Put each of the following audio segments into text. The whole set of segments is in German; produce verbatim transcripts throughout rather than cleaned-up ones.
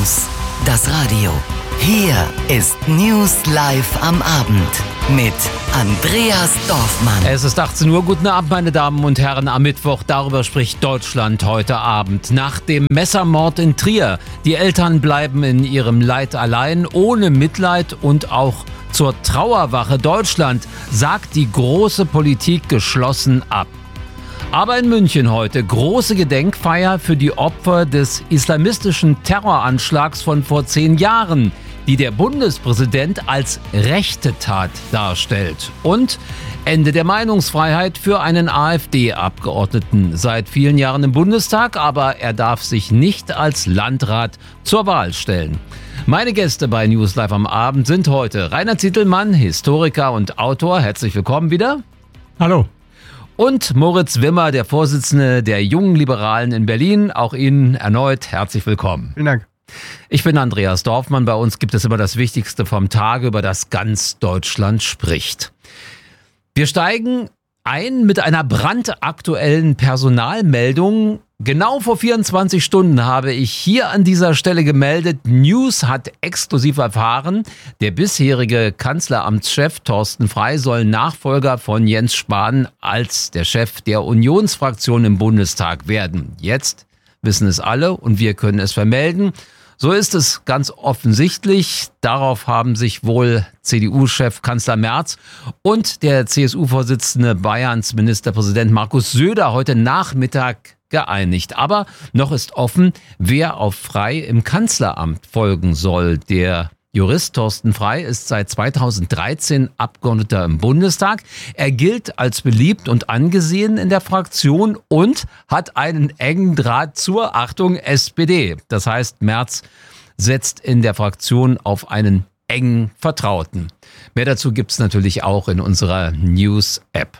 News, das Radio. Hier ist News Live am Abend mit Andreas Dorfmann. Es ist achtzehn Uhr. Guten Abend, meine Damen und Herren. Am Mittwoch, darüber spricht Deutschland heute Abend. Nach dem Messermord in Trier. Die Eltern bleiben in ihrem Leid allein, ohne Mitleid und auch zur Trauerwache. Deutschland sagt die große Politik geschlossen ab. Aber in München heute große Gedenkfeier für die Opfer des islamistischen Terroranschlags von vor zehn Jahren, die der Bundespräsident als rechte Tat darstellt. Und Ende der Meinungsfreiheit für einen AfD-Abgeordneten. Seit vielen Jahren im Bundestag, aber er darf sich nicht als Landrat zur Wahl stellen. Meine Gäste bei News Live am Abend sind heute Rainer Zitelmann, Historiker und Autor. Herzlich willkommen wieder. Hallo. Und Moritz Wimmer, der Vorsitzende der Jungen Liberalen in Berlin. Auch Ihnen erneut herzlich willkommen. Vielen Dank. Ich bin Andreas Dorfmann. Bei uns gibt es immer das Wichtigste vom Tage, über das ganz Deutschland spricht. Wir steigen ein mit einer brandaktuellen Personalmeldung. Genau vor vierundzwanzig Stunden habe ich hier an dieser Stelle gemeldet, News hat exklusiv erfahren, der bisherige Kanzleramtschef Thorsten Frey soll Nachfolger von Jens Spahn als der Chef der Unionsfraktion im Bundestag werden. Jetzt wissen es alle und wir können es vermelden. So ist es ganz offensichtlich. Darauf haben sich wohl C D U-Chef Kanzler Merz und der C S U-Vorsitzende Bayerns Ministerpräsident Markus Söder heute Nachmittag geeinigt. Aber noch ist offen, wer auf Frey im Kanzleramt folgen soll. Der Jurist Thorsten Frey ist seit zweitausenddreizehn Abgeordneter im Bundestag. Er gilt als beliebt und angesehen in der Fraktion und hat einen engen Draht zur, Achtung, S P D. Das heißt, Merz setzt in der Fraktion auf einen engen Vertrauten. Mehr dazu gibt's natürlich auch in unserer News-App.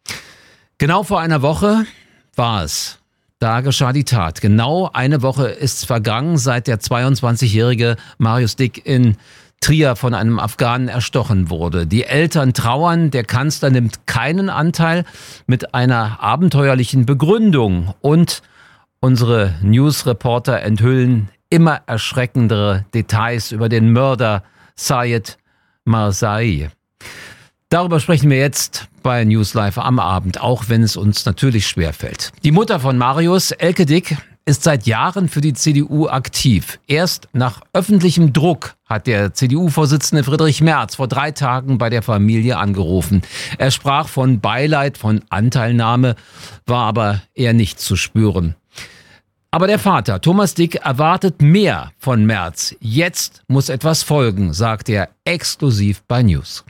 Genau vor einer Woche war es. Da geschah die Tat. Genau eine Woche ist vergangen, seit der zweiundzwanzigjährige Marius Dick in Trier von einem Afghanen erstochen wurde. Die Eltern trauern, der Kanzler nimmt keinen Anteil, mit einer abenteuerlichen Begründung. Und unsere News-Reporter enthüllen immer erschreckendere Details über den Mörder Sayed Marzai. Darüber sprechen wir jetzt bei News Live am Abend, auch wenn es uns natürlich schwerfällt. Die Mutter von Marius, Elke Dick, ist seit Jahren für die C D U aktiv. Erst nach öffentlichem Druck hat der C D U-Vorsitzende Friedrich Merz vor drei Tagen bei der Familie angerufen. Er sprach von Beileid, von Anteilnahme, war aber eher nicht zu spüren. Aber der Vater, Thomas Dick, erwartet mehr von Merz. Jetzt muss etwas folgen, sagt er exklusiv bei News.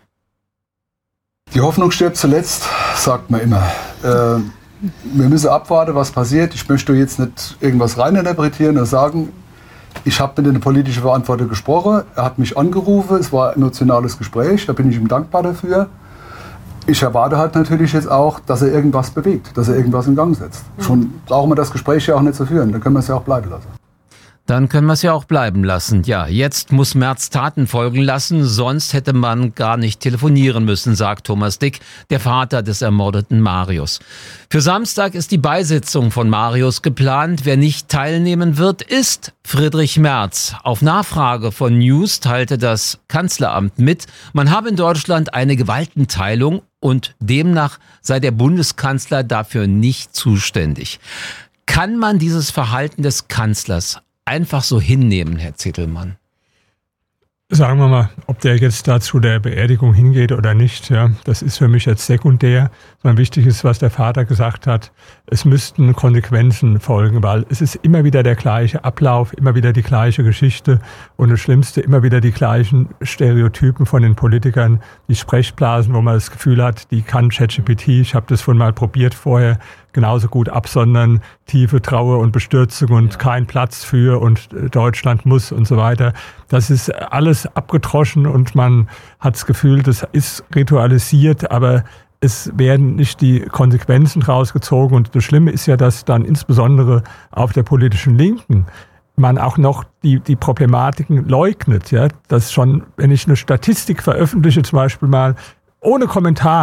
Die Hoffnung stirbt zuletzt, sagt man immer. Äh, wir müssen abwarten, was passiert. Ich möchte jetzt nicht irgendwas reininterpretieren oder sagen, ich habe mit einem politischen Verantwortlichen gesprochen, er hat mich angerufen, es war ein emotionales Gespräch, da bin ich ihm dankbar dafür. Ich erwarte halt natürlich jetzt auch, dass er irgendwas bewegt, dass er irgendwas in Gang setzt. Mhm. Schon brauchen wir das Gespräch ja auch nicht zu führen, dann können wir es ja auch bleiben lassen. Dann können wir es ja auch bleiben lassen. Ja, jetzt muss Merz Taten folgen lassen, sonst hätte man gar nicht telefonieren müssen, sagt Thomas Dick, der Vater des ermordeten Marius. Für Samstag ist die Beisetzung von Marius geplant. Wer nicht teilnehmen wird, ist Friedrich Merz. Auf Nachfrage von News teilte das Kanzleramt mit, man habe in Deutschland eine Gewaltenteilung und demnach sei der Bundeskanzler dafür nicht zuständig. Kann man dieses Verhalten des Kanzlers einfach so hinnehmen, Herr Zitelmann? Sagen wir mal, ob der jetzt da zu der Beerdigung hingeht oder nicht, ja, das ist für mich jetzt sekundär. Sondern wichtig ist, was der Vater gesagt hat, es müssten Konsequenzen folgen, weil es ist immer wieder der gleiche Ablauf, immer wieder die gleiche Geschichte und das Schlimmste, immer wieder die gleichen Stereotypen von den Politikern, die Sprechblasen, wo man das Gefühl hat, die kann ChatGPT, ich habe das vorhin mal probiert vorher, genauso gut absondern, tiefe Trauer und Bestürzung und ja. kein Platz für und Deutschland muss und so weiter. Das ist alles abgedroschen und man hat das Gefühl, das ist ritualisiert, aber es werden nicht die Konsequenzen rausgezogen. Und das Schlimme ist ja, dass dann insbesondere auf der politischen Linken man auch noch die, die Problematiken leugnet. Ja, dass schon, wenn ich eine Statistik veröffentliche, zum Beispiel mal ohne Kommentar, mhm.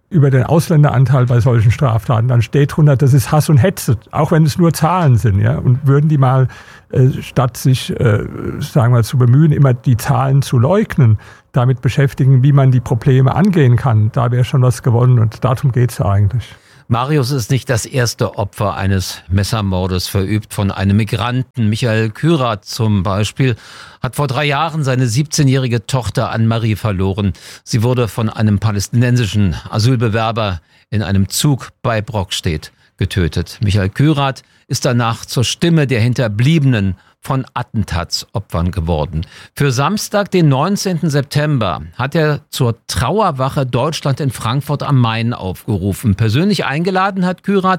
über den Ausländeranteil bei solchen Straftaten, dann steht drunter, das ist Hass und Hetze, auch wenn es nur Zahlen sind. Ja? Und würden die mal, äh, statt sich, äh, sagen wir, zu bemühen, immer die Zahlen zu leugnen, damit beschäftigen, wie man die Probleme angehen kann, da wäre schon was gewonnen und darum geht es eigentlich. Marius ist nicht das erste Opfer eines Messermordes verübt von einem Migranten. Michael Kürath zum Beispiel hat vor drei Jahren seine siebzehnjährige Tochter Anne-Marie verloren. Sie wurde von einem palästinensischen Asylbewerber in einem Zug bei Brockstedt getötet. Michael Kürath ist danach zur Stimme der Hinterbliebenen von Attentatsopfern geworden. Für Samstag, den neunzehnten September, hat er zur Trauerwache Deutschland in Frankfurt am Main aufgerufen. Persönlich eingeladen hat Kürath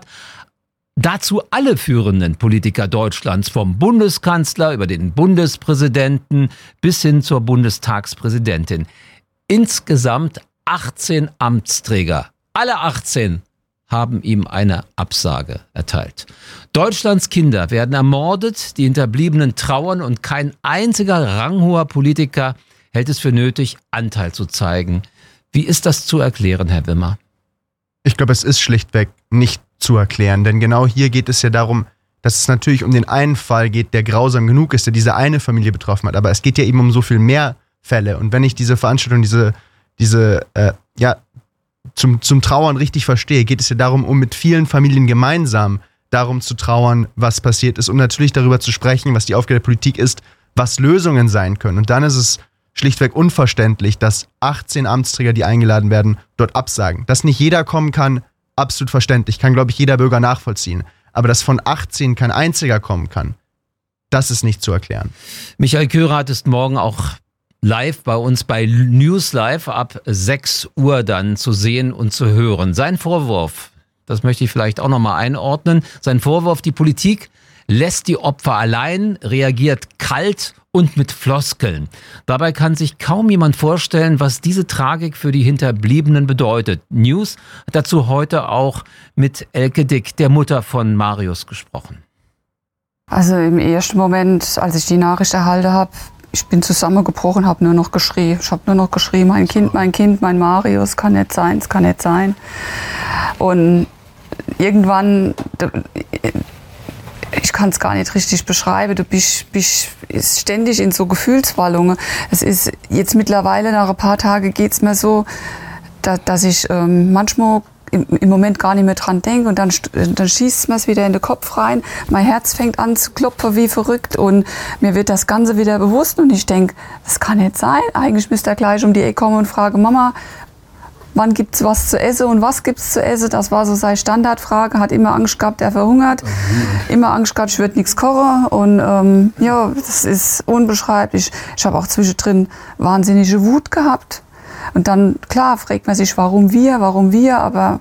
dazu alle führenden Politiker Deutschlands, vom Bundeskanzler über den Bundespräsidenten bis hin zur Bundestagspräsidentin. Insgesamt achtzehn Amtsträger. Alle achtzehn haben ihm eine Absage erteilt. Deutschlands Kinder werden ermordet, die Hinterbliebenen trauern und kein einziger ranghoher Politiker hält es für nötig, Anteil zu zeigen. Wie ist das zu erklären, Herr Wimmer? Ich glaube, es ist schlichtweg nicht zu erklären, denn genau hier geht es ja darum, dass es natürlich um den einen Fall geht, der grausam genug ist, der diese eine Familie betroffen hat, aber es geht ja eben um so viel mehr Fälle. Und wenn ich diese Veranstaltung, diese, diese, äh, ja, Zum, zum Trauern richtig verstehe, geht es ja darum, um mit vielen Familien gemeinsam darum zu trauern, was passiert ist und natürlich darüber zu sprechen, was die Aufgabe der Politik ist, was Lösungen sein können. Und dann ist es schlichtweg unverständlich, dass achtzehn Amtsträger, die eingeladen werden, dort absagen. Dass nicht jeder kommen kann, absolut verständlich, kann, glaube ich, jeder Bürger nachvollziehen. Aber dass von achtzehn kein einziger kommen kann, das ist nicht zu erklären. Michael Kürath ist morgen auch live bei uns bei News Live ab sechs Uhr dann zu sehen und zu hören. Sein Vorwurf, das möchte ich vielleicht auch nochmal einordnen, sein Vorwurf, die Politik lässt die Opfer allein, reagiert kalt und mit Floskeln. Dabei kann sich kaum jemand vorstellen, was diese Tragik für die Hinterbliebenen bedeutet. News hat dazu heute auch mit Elke Dick, der Mutter von Marius, gesprochen. Also im ersten Moment, als ich die Nachricht erhalten habe, ich bin zusammengebrochen, habe nur noch geschrien. Ich habe nur noch geschrien, mein Kind, mein Kind, mein Marius, kann nicht sein, es kann nicht sein. Und irgendwann, ich kann es gar nicht richtig beschreiben, du bist, bist ständig in so Gefühlswallungen. Es ist jetzt mittlerweile, nach ein paar Tagen geht es mir so, dass, dass ich ähm, manchmal im Moment gar nicht mehr dran denke und dann, dann schießt mir es wieder in den Kopf rein. Mein Herz fängt an zu klopfen wie verrückt und mir wird das Ganze wieder bewusst und ich denke, das kann nicht sein. Eigentlich müsste er gleich um die Ecke kommen und fragen, Mama, wann gibt's was zu essen und was gibt's zu essen? Das war so seine Standardfrage. Hat immer Angst gehabt, er verhungert. Mhm. Immer Angst gehabt, ich würde nichts kochen und ähm, ja, das ist unbeschreiblich. Ich habe auch zwischendrin wahnsinnige Wut gehabt. Und dann, klar, fragt man sich, warum wir, warum wir, aber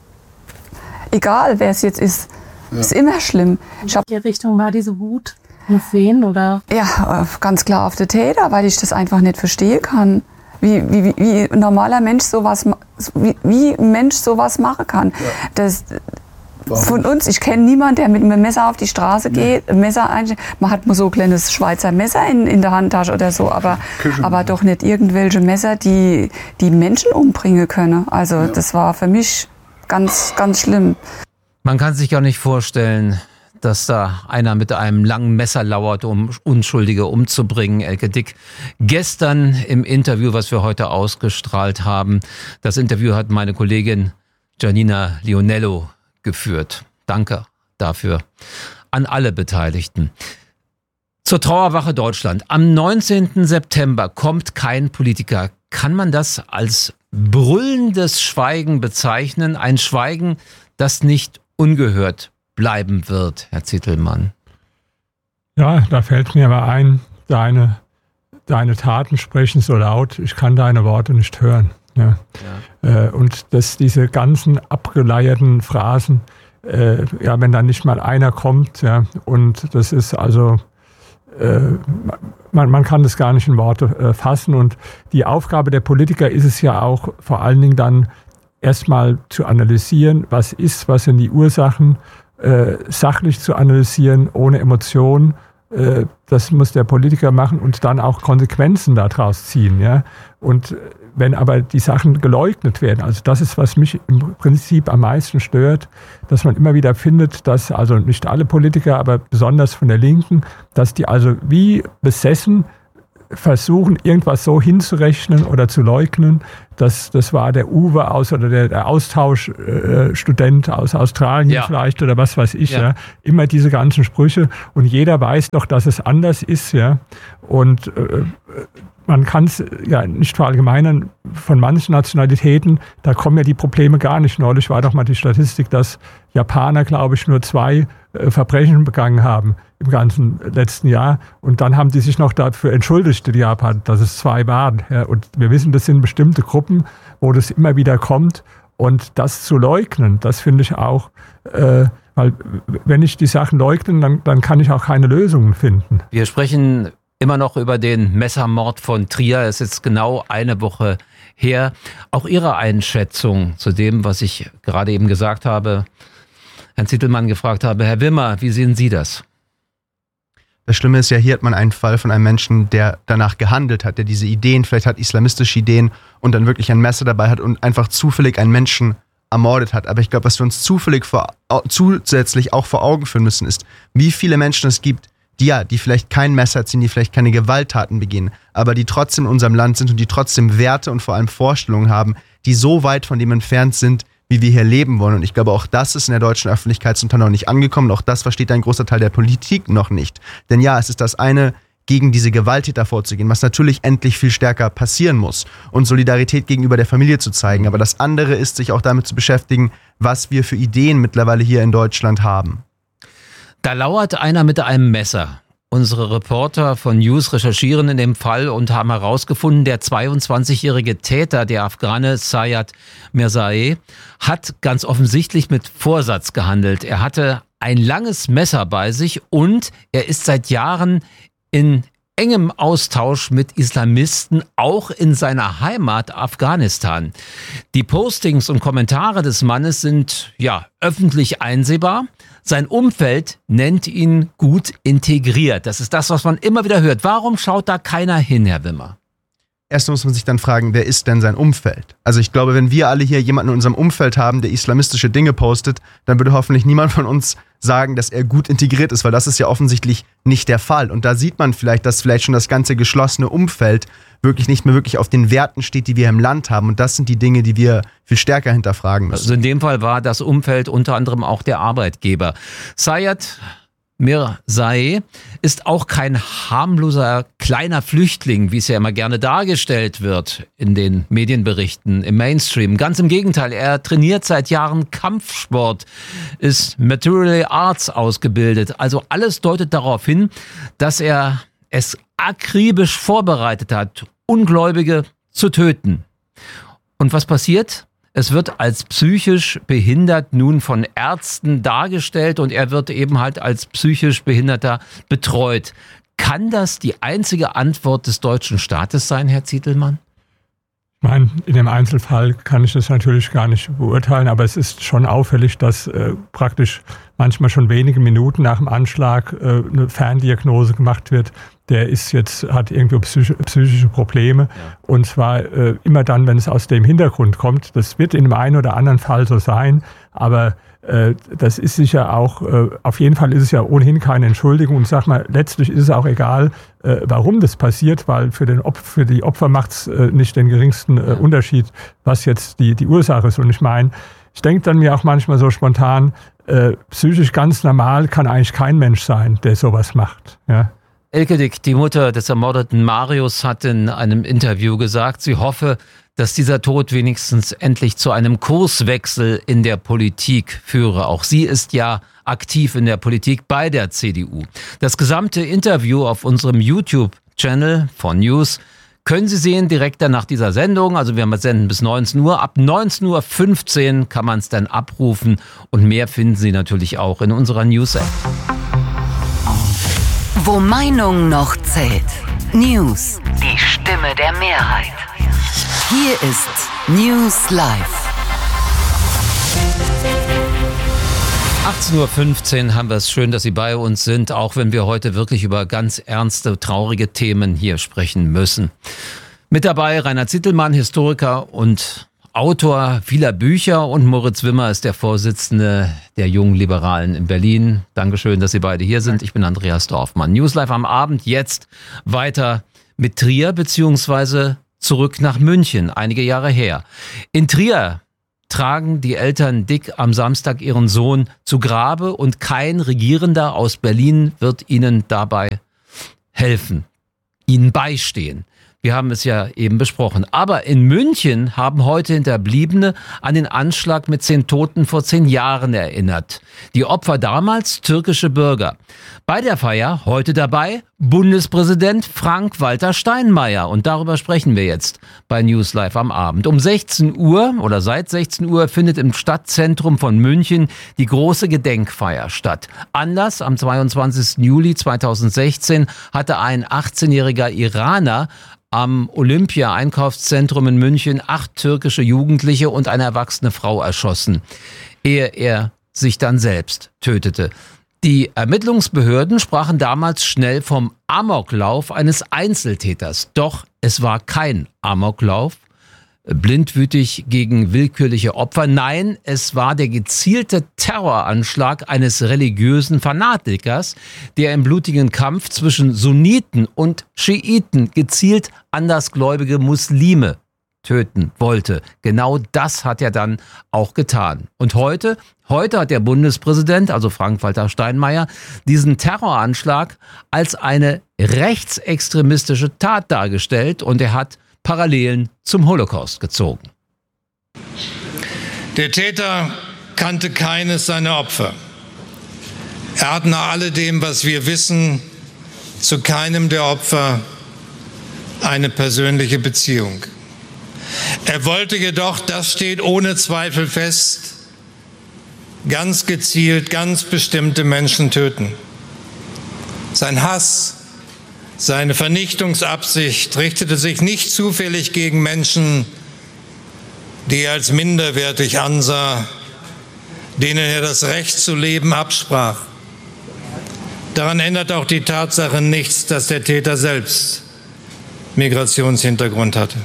egal, wer es jetzt ist, ja. Ist immer schlimm. In welche Richtung war diese Wut? Auf wen, oder? Ja, ganz klar auf den Täter, weil ich das einfach nicht verstehen kann. Wie, wie, wie ein normaler Mensch sowas, wie, wie ein Mensch sowas machen kann. Ja. Das, von uns, ich kenne niemanden, der mit einem Messer auf die Straße geht, ein Messer einstellt. Man hat mal so ein kleines Schweizer Messer in, in der Handtasche oder so, aber, aber doch nicht irgendwelche Messer, die, die Menschen umbringen können. Also ja. Das war für mich ganz, ganz schlimm. Man kann sich gar nicht vorstellen, dass da einer mit einem langen Messer lauert, um Unschuldige umzubringen. Elke Dick, gestern im Interview, was wir heute ausgestrahlt haben, das Interview hat meine Kollegin Janina Lionello geführt. Danke dafür an alle Beteiligten. Zur Trauerwache Deutschland. Am neunzehnten September kommt kein Politiker. Kann man das als brüllendes Schweigen bezeichnen? Ein Schweigen, das nicht ungehört bleiben wird, Herr Zittelmann. Ja, da fällt mir aber ein, deine, deine Taten sprechen so laut, ich kann deine Worte nicht hören. Ja. Ja. Äh, und dass diese ganzen abgeleierten Phrasen, äh, ja, wenn dann nicht mal einer kommt, ja, und das ist also, äh, man, man kann das gar nicht in Worte äh, fassen. Und die Aufgabe der Politiker ist es ja auch vor allen Dingen dann erstmal zu analysieren, was ist, was sind die Ursachen, äh, sachlich zu analysieren, ohne Emotionen. Das muss der Politiker machen und dann auch Konsequenzen daraus ziehen. Ja? Und wenn aber die Sachen geleugnet werden, also das ist, was mich im Prinzip am meisten stört, dass man immer wieder findet, dass also nicht alle Politiker, aber besonders von der Linken, dass die also wie besessen versuchen, irgendwas so hinzurechnen oder zu leugnen. Das, das war der Uwe aus oder der, der Austauschstudent äh, aus Australien ja. vielleicht oder was weiß ich. Ja. Ja. Immer diese ganzen Sprüche. Und jeder weiß doch, dass es anders ist. Ja. Und äh, man kann es ja nicht verallgemeinern, von manchen Nationalitäten, da kommen ja die Probleme gar nicht. Neulich war doch mal die Statistik, dass Japaner, glaube ich, nur zwei äh, Verbrechen begangen haben im ganzen letzten Jahr. Und dann haben die sich noch dafür entschuldigt, die Japaner, dass es zwei waren. Ja, und wir wissen, das sind bestimmte Gruppen, wo das immer wieder kommt. Und das zu leugnen, das finde ich auch, äh, weil wenn ich die Sachen leugne, dann, dann kann ich auch keine Lösungen finden. Wir sprechen immer noch über den Messermord von Trier. Es ist genau eine Woche her. Auch Ihre Einschätzung zu dem, was ich gerade eben gesagt habe, Herrn Zitelmann gefragt habe. Herr Wimmer, wie sehen Sie das? Das Schlimme ist ja, hier hat man einen Fall von einem Menschen, der danach gehandelt hat, der diese Ideen, vielleicht hat islamistische Ideen und dann wirklich ein Messer dabei hat und einfach zufällig einen Menschen ermordet hat. Aber ich glaube, was wir uns zufällig vor, zusätzlich auch vor Augen führen müssen, ist, wie viele Menschen es gibt, die ja, die vielleicht kein Messer ziehen, die vielleicht keine Gewalttaten begehen, aber die trotzdem in unserem Land sind und die trotzdem Werte und vor allem Vorstellungen haben, die so weit von dem entfernt sind, wie wir hier leben wollen. Und ich glaube, auch das ist in der deutschen Öffentlichkeit zum Teil noch nicht angekommen. Auch das versteht ein großer Teil der Politik noch nicht. Denn ja, es ist das eine, gegen diese Gewalttäter vorzugehen, was natürlich endlich viel stärker passieren muss und Solidarität gegenüber der Familie zu zeigen. Aber das andere ist, sich auch damit zu beschäftigen, was wir für Ideen mittlerweile hier in Deutschland haben. Da lauert einer mit einem Messer. Unsere Reporter von News recherchieren in dem Fall und haben herausgefunden, der zweiundzwanzigjährige Täter, der Afghane Sayed Mirzaei, hat ganz offensichtlich mit Vorsatz gehandelt. Er hatte ein langes Messer bei sich und er ist seit Jahren in engem Austausch mit Islamisten, auch in seiner Heimat Afghanistan. Die Postings und Kommentare des Mannes sind ja öffentlich einsehbar. Sein Umfeld nennt ihn gut integriert. Das ist das, was man immer wieder hört. Warum schaut da keiner hin, Herr Wimmer? Erst muss man sich dann fragen, wer ist denn sein Umfeld? Also ich glaube, wenn wir alle hier jemanden in unserem Umfeld haben, der islamistische Dinge postet, dann würde hoffentlich niemand von uns sagen, dass er gut integriert ist, weil das ist ja offensichtlich nicht der Fall. Und da sieht man vielleicht, dass vielleicht schon das ganze geschlossene Umfeld wirklich nicht mehr wirklich auf den Werten steht, die wir im Land haben. Und das sind die Dinge, die wir viel stärker hinterfragen müssen. Also in dem Fall war das Umfeld unter anderem auch der Arbeitgeber. Sayed Mirzaei ist auch kein harmloser kleiner Flüchtling, wie es ja immer gerne dargestellt wird in den Medienberichten im Mainstream. Ganz im Gegenteil, er trainiert seit Jahren Kampfsport, ist Martial Arts ausgebildet. Also alles deutet darauf hin, dass er es akribisch vorbereitet hat, Ungläubige zu töten. Und was passiert? Es wird als psychisch behindert nun von Ärzten dargestellt und er wird eben halt als psychisch Behinderter betreut. Kann das die einzige Antwort des deutschen Staates sein, Herr Zitelmann? Ich meine, in dem Einzelfall kann ich das natürlich gar nicht beurteilen, aber es ist schon auffällig, dass äh, praktisch manchmal schon wenige Minuten nach dem Anschlag äh, eine Ferndiagnose gemacht wird. Der ist jetzt, hat irgendwie psych- psychische Probleme. Ja. Und zwar äh, immer dann, wenn es aus dem Hintergrund kommt. Das wird in dem einen oder anderen Fall so sein, aber äh, das ist sicher auch, äh, auf jeden Fall ist es ja ohnehin keine Entschuldigung. Und sag mal, letztlich ist es auch egal, äh, warum das passiert, weil für, den Op- für die Opfer macht es äh, nicht den geringsten äh, Unterschied, was jetzt die, die Ursache ist. Und ich meine, ich denke dann mir auch manchmal so spontan, äh, psychisch ganz normal kann eigentlich kein Mensch sein, der sowas macht, ja. Elke Dick, die Mutter des ermordeten Marius, hat in einem Interview gesagt, sie hoffe, dass dieser Tod wenigstens endlich zu einem Kurswechsel in der Politik führe. Auch sie ist ja aktiv in der Politik bei der C D U. Das gesamte Interview auf unserem YouTube-Channel von News können Sie sehen direkt dann nach dieser Sendung. Also wir senden bis neunzehn Uhr. Ab neunzehn Uhr fünfzehn kann man es dann abrufen. Und mehr finden Sie natürlich auch in unserer News-App. Wo Meinung noch zählt. News. Die Stimme der Mehrheit. Hier ist News Live. achtzehn Uhr fünfzehn haben wir es. Schön, dass Sie bei uns sind, auch wenn wir heute wirklich über ganz ernste, traurige Themen hier sprechen müssen. Mit dabei Rainer Zittelmann, Historiker und Autor vieler Bücher, und Moritz Wimmer ist der Vorsitzende der Jungen Liberalen in Berlin. Dankeschön, dass Sie beide hier sind. Ich bin Andreas Dorfmann. News Live am Abend, jetzt weiter mit Trier beziehungsweise zurück nach München, einige Jahre her. In Trier tragen die Eltern Dick am Samstag ihren Sohn zu Grabe und kein Regierender aus Berlin wird ihnen dabei helfen, ihnen beistehen. Wir haben es ja eben besprochen. Aber in München haben heute Hinterbliebene an den Anschlag mit zehn Toten vor zehn Jahren erinnert. Die Opfer damals türkische Bürger. Bei der Feier heute dabei Bundespräsident Frank-Walter Steinmeier. Und darüber sprechen wir jetzt bei News Live am Abend. Um sechzehn Uhr oder seit sechzehn Uhr findet im Stadtzentrum von München die große Gedenkfeier statt. Anlass: am zweiundzwanzigsten Juli zweitausendsechzehn hatte ein achtzehnjähriger Iraner am Olympia-Einkaufszentrum in München acht türkische Jugendliche und eine erwachsene Frau erschossen, ehe er sich dann selbst tötete. Die Ermittlungsbehörden sprachen damals schnell vom Amoklauf eines Einzeltäters. Doch es war kein Amoklauf, blindwütig gegen willkürliche Opfer. Nein, es war der gezielte Terroranschlag eines religiösen Fanatikers, der im blutigen Kampf zwischen Sunniten und Schiiten gezielt andersgläubige Muslime töten wollte. Genau das hat er dann auch getan. Und heute, heute hat der Bundespräsident, also Frank-Walter Steinmeier, diesen Terroranschlag als eine rechtsextremistische Tat dargestellt, und er hat Parallelen zum Holocaust gezogen. Der Täter kannte keines seiner Opfer. Er hat nach alledem, was wir wissen, zu keinem der Opfer eine persönliche Beziehung. Er wollte jedoch, das steht ohne Zweifel fest, ganz gezielt, ganz bestimmte Menschen töten. Sein Hass, seine Vernichtungsabsicht richtete sich nicht zufällig gegen Menschen, die er als minderwertig ansah, denen er das Recht zu leben absprach. Daran ändert auch die Tatsache nichts, dass der Täter selbst Migrationshintergrund hatte.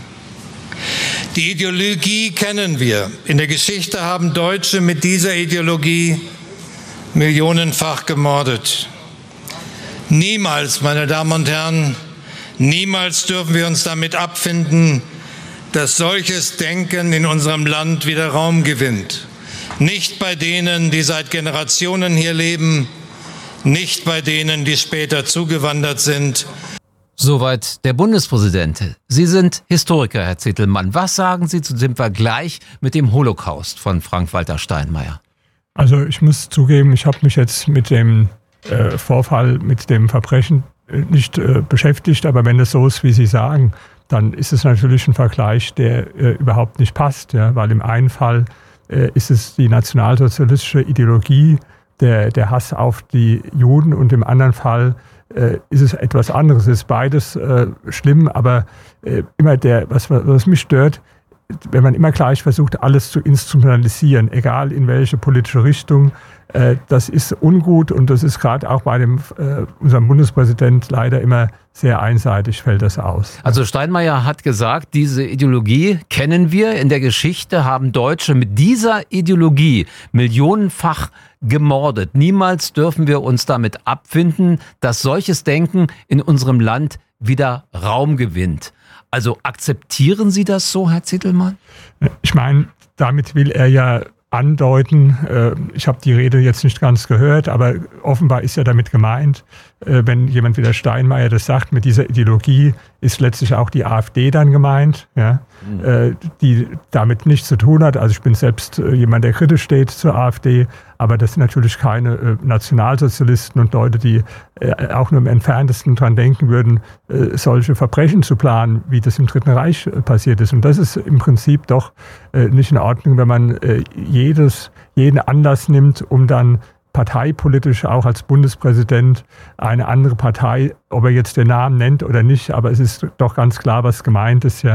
Die Ideologie kennen wir. In der Geschichte haben Deutsche mit dieser Ideologie millionenfach gemordet. Niemals, meine Damen und Herren, niemals dürfen wir uns damit abfinden, dass solches Denken in unserem Land wieder Raum gewinnt. Nicht bei denen, die seit Generationen hier leben, nicht bei denen, die später zugewandert sind. Soweit der Bundespräsident. Sie sind Historiker, Herr Zittelmann. Was sagen Sie zu dem Vergleich mit dem Holocaust von Frank-Walter Steinmeier? Also ich muss zugeben, ich habe mich jetzt mit dem äh, Vorfall, mit dem Verbrechen äh, nicht äh, beschäftigt, aber wenn es so ist, wie Sie sagen, dann ist es natürlich ein Vergleich, der äh, überhaupt nicht passt, ja, weil im einen Fall äh, ist es die nationalsozialistische Ideologie, der, der Hass auf die Juden, und im anderen Fall äh, ist es etwas anderes. Es ist beides äh, schlimm, aber äh, immer der, was, was mich stört, wenn man immer gleich versucht, alles zu instrumentalisieren, egal in welche politische Richtung, äh, das ist ungut, und das ist gerade auch bei dem, äh, unserem Bundespräsident leider immer sehr einseitig, fällt das aus. Also Steinmeier hat gesagt, diese Ideologie kennen wir. In der Geschichte haben Deutsche mit dieser Ideologie millionenfach gemordet. Niemals dürfen wir uns damit abfinden, dass solches Denken in unserem Land wieder Raum gewinnt. Also akzeptieren Sie das so, Herr Zittelmann? Ich meine, damit will er ja andeuten, äh, ich habe die Rede jetzt nicht ganz gehört, aber offenbar ist ja damit gemeint, äh, wenn jemand wie der Steinmeier das sagt, mit dieser Ideologie ist letztlich auch die AfD dann gemeint, ja, mhm. äh, die damit nichts zu tun hat. Also ich bin selbst äh, jemand, der kritisch steht zur AfD, aber das sind natürlich keine äh, Nationalsozialisten und Leute, die äh, auch nur im Entferntesten dran denken würden, äh, solche Verbrechen zu planen, wie das im Dritten Reich äh, passiert ist. Und das ist im Prinzip doch äh, nicht in Ordnung, wenn man äh, jedes, jeden Anlass nimmt, um dann parteipolitisch auch als Bundespräsident eine andere Partei, ob er jetzt den Namen nennt oder nicht, aber es ist doch ganz klar, was gemeint ist, ja,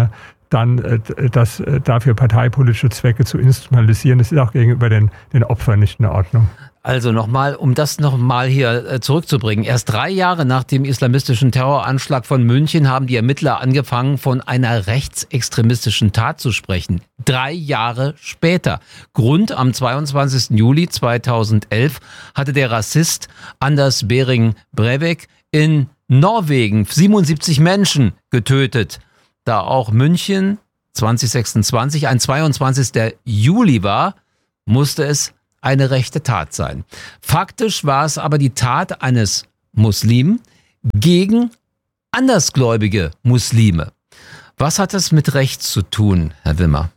dann äh, das äh, dafür parteipolitische Zwecke zu instrumentalisieren, das ist auch gegenüber den, den Opfern nicht in Ordnung. Also nochmal, um das nochmal hier zurückzubringen. Erst drei Jahre nach dem islamistischen Terroranschlag von München haben die Ermittler angefangen, von einer rechtsextremistischen Tat zu sprechen. Drei Jahre später. Grund: am zweiundzwanzigsten Juli zweitausendelf hatte der Rassist Anders Behring Breivik in Norwegen siebenundsiebzig Menschen getötet. Da auch München zwanzig sechsundzwanzig ein zweiundzwanzigsten Juli war, musste es eine rechte Tat sein. Faktisch war es aber die Tat eines Muslimen gegen andersgläubige Muslime. Was hat das mit rechts zu tun, Herr Wimmer?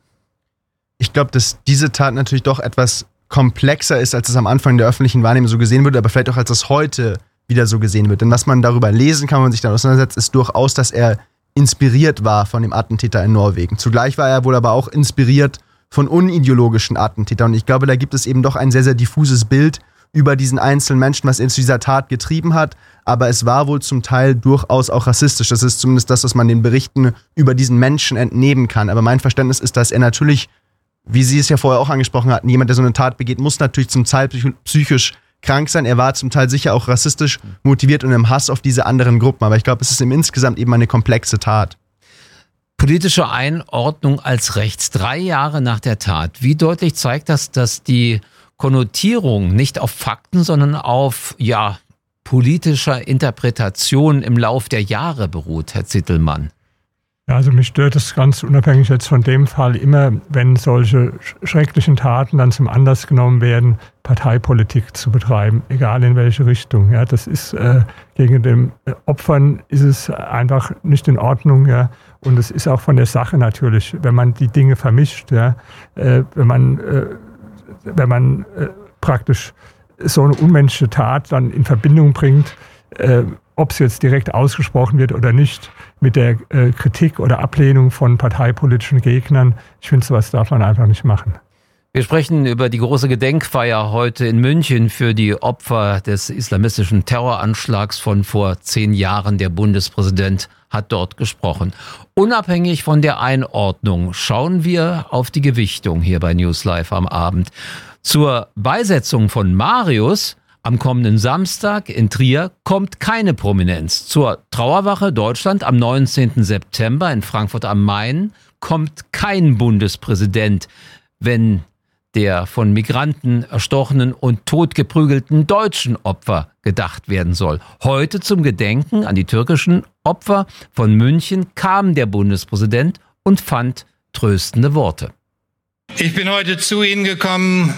Ich glaube, dass diese Tat natürlich doch etwas komplexer ist, als es am Anfang der öffentlichen Wahrnehmung so gesehen wird, aber vielleicht auch, als es heute wieder so gesehen wird. Denn was man darüber lesen kann, wenn man sich damit auseinandersetzt, ist durchaus, dass er inspiriert war von dem Attentäter in Norwegen. Zugleich war er wohl aber auch inspiriert von unideologischen Attentätern. Und ich glaube, da gibt es eben doch ein sehr, sehr diffuses Bild über diesen einzelnen Menschen, was ihn zu dieser Tat getrieben hat. Aber es war wohl zum Teil durchaus auch rassistisch. Das ist zumindest das, was man den Berichten über diesen Menschen entnehmen kann. Aber mein Verständnis ist, dass er natürlich, wie Sie es ja vorher auch angesprochen hatten, jemand, der so eine Tat begeht, muss natürlich zum Teil psychisch krank sein. Er war zum Teil sicher auch rassistisch motiviert und im Hass auf diese anderen Gruppen. Aber ich glaube, es ist im insgesamt eben eine komplexe Tat. Politische Einordnung als rechts, drei Jahre nach der Tat. Wie deutlich zeigt das, dass die Konnotierung nicht auf Fakten, sondern auf ja politischer Interpretation im Lauf der Jahre beruht, Herr Zittelmann? Ja, also mich stört es ganz unabhängig jetzt von dem Fall immer, wenn solche schrecklichen Taten dann zum Anlass genommen werden, Parteipolitik zu betreiben, egal in welche Richtung. Ja, das ist äh, gegen den Opfern ist es einfach nicht in Ordnung. Ja, und es ist auch von der Sache natürlich, wenn man die Dinge vermischt. Ja, äh, wenn man äh, wenn man äh, praktisch so eine unmenschliche Tat dann in Verbindung bringt, äh, ob es jetzt direkt ausgesprochen wird oder nicht, mit der äh, Kritik oder Ablehnung von parteipolitischen Gegnern. Ich finde, sowas darf man einfach nicht machen. Wir sprechen über die große Gedenkfeier heute in München für die Opfer des islamistischen Terroranschlags von vor zehn Jahren. Der Bundespräsident hat dort gesprochen. Unabhängig von der Einordnung schauen wir auf die Gewichtung hier bei News Live am Abend. Zur Beisetzung von Marius am kommenden Samstag in Trier kommt keine Prominenz. Zur Trauerwache Deutschland am neunzehnten September in Frankfurt am Main kommt kein Bundespräsident, wenn der von Migranten erstochenen und totgeprügelten deutschen Opfer gedacht werden soll. Heute zum Gedenken an die türkischen Opfer von München kam der Bundespräsident und fand tröstende Worte. Ich bin heute zu Ihnen gekommen,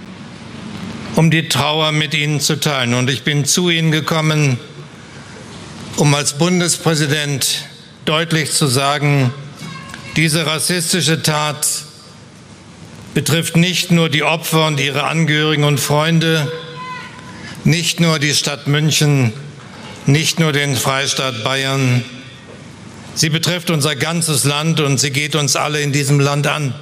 um die Trauer mit Ihnen zu teilen. Und ich bin zu Ihnen gekommen, um als Bundespräsident deutlich zu sagen, diese rassistische Tat betrifft nicht nur die Opfer und ihre Angehörigen und Freunde, nicht nur die Stadt München, nicht nur den Freistaat Bayern. Sie betrifft unser ganzes Land und sie geht uns alle in diesem Land an.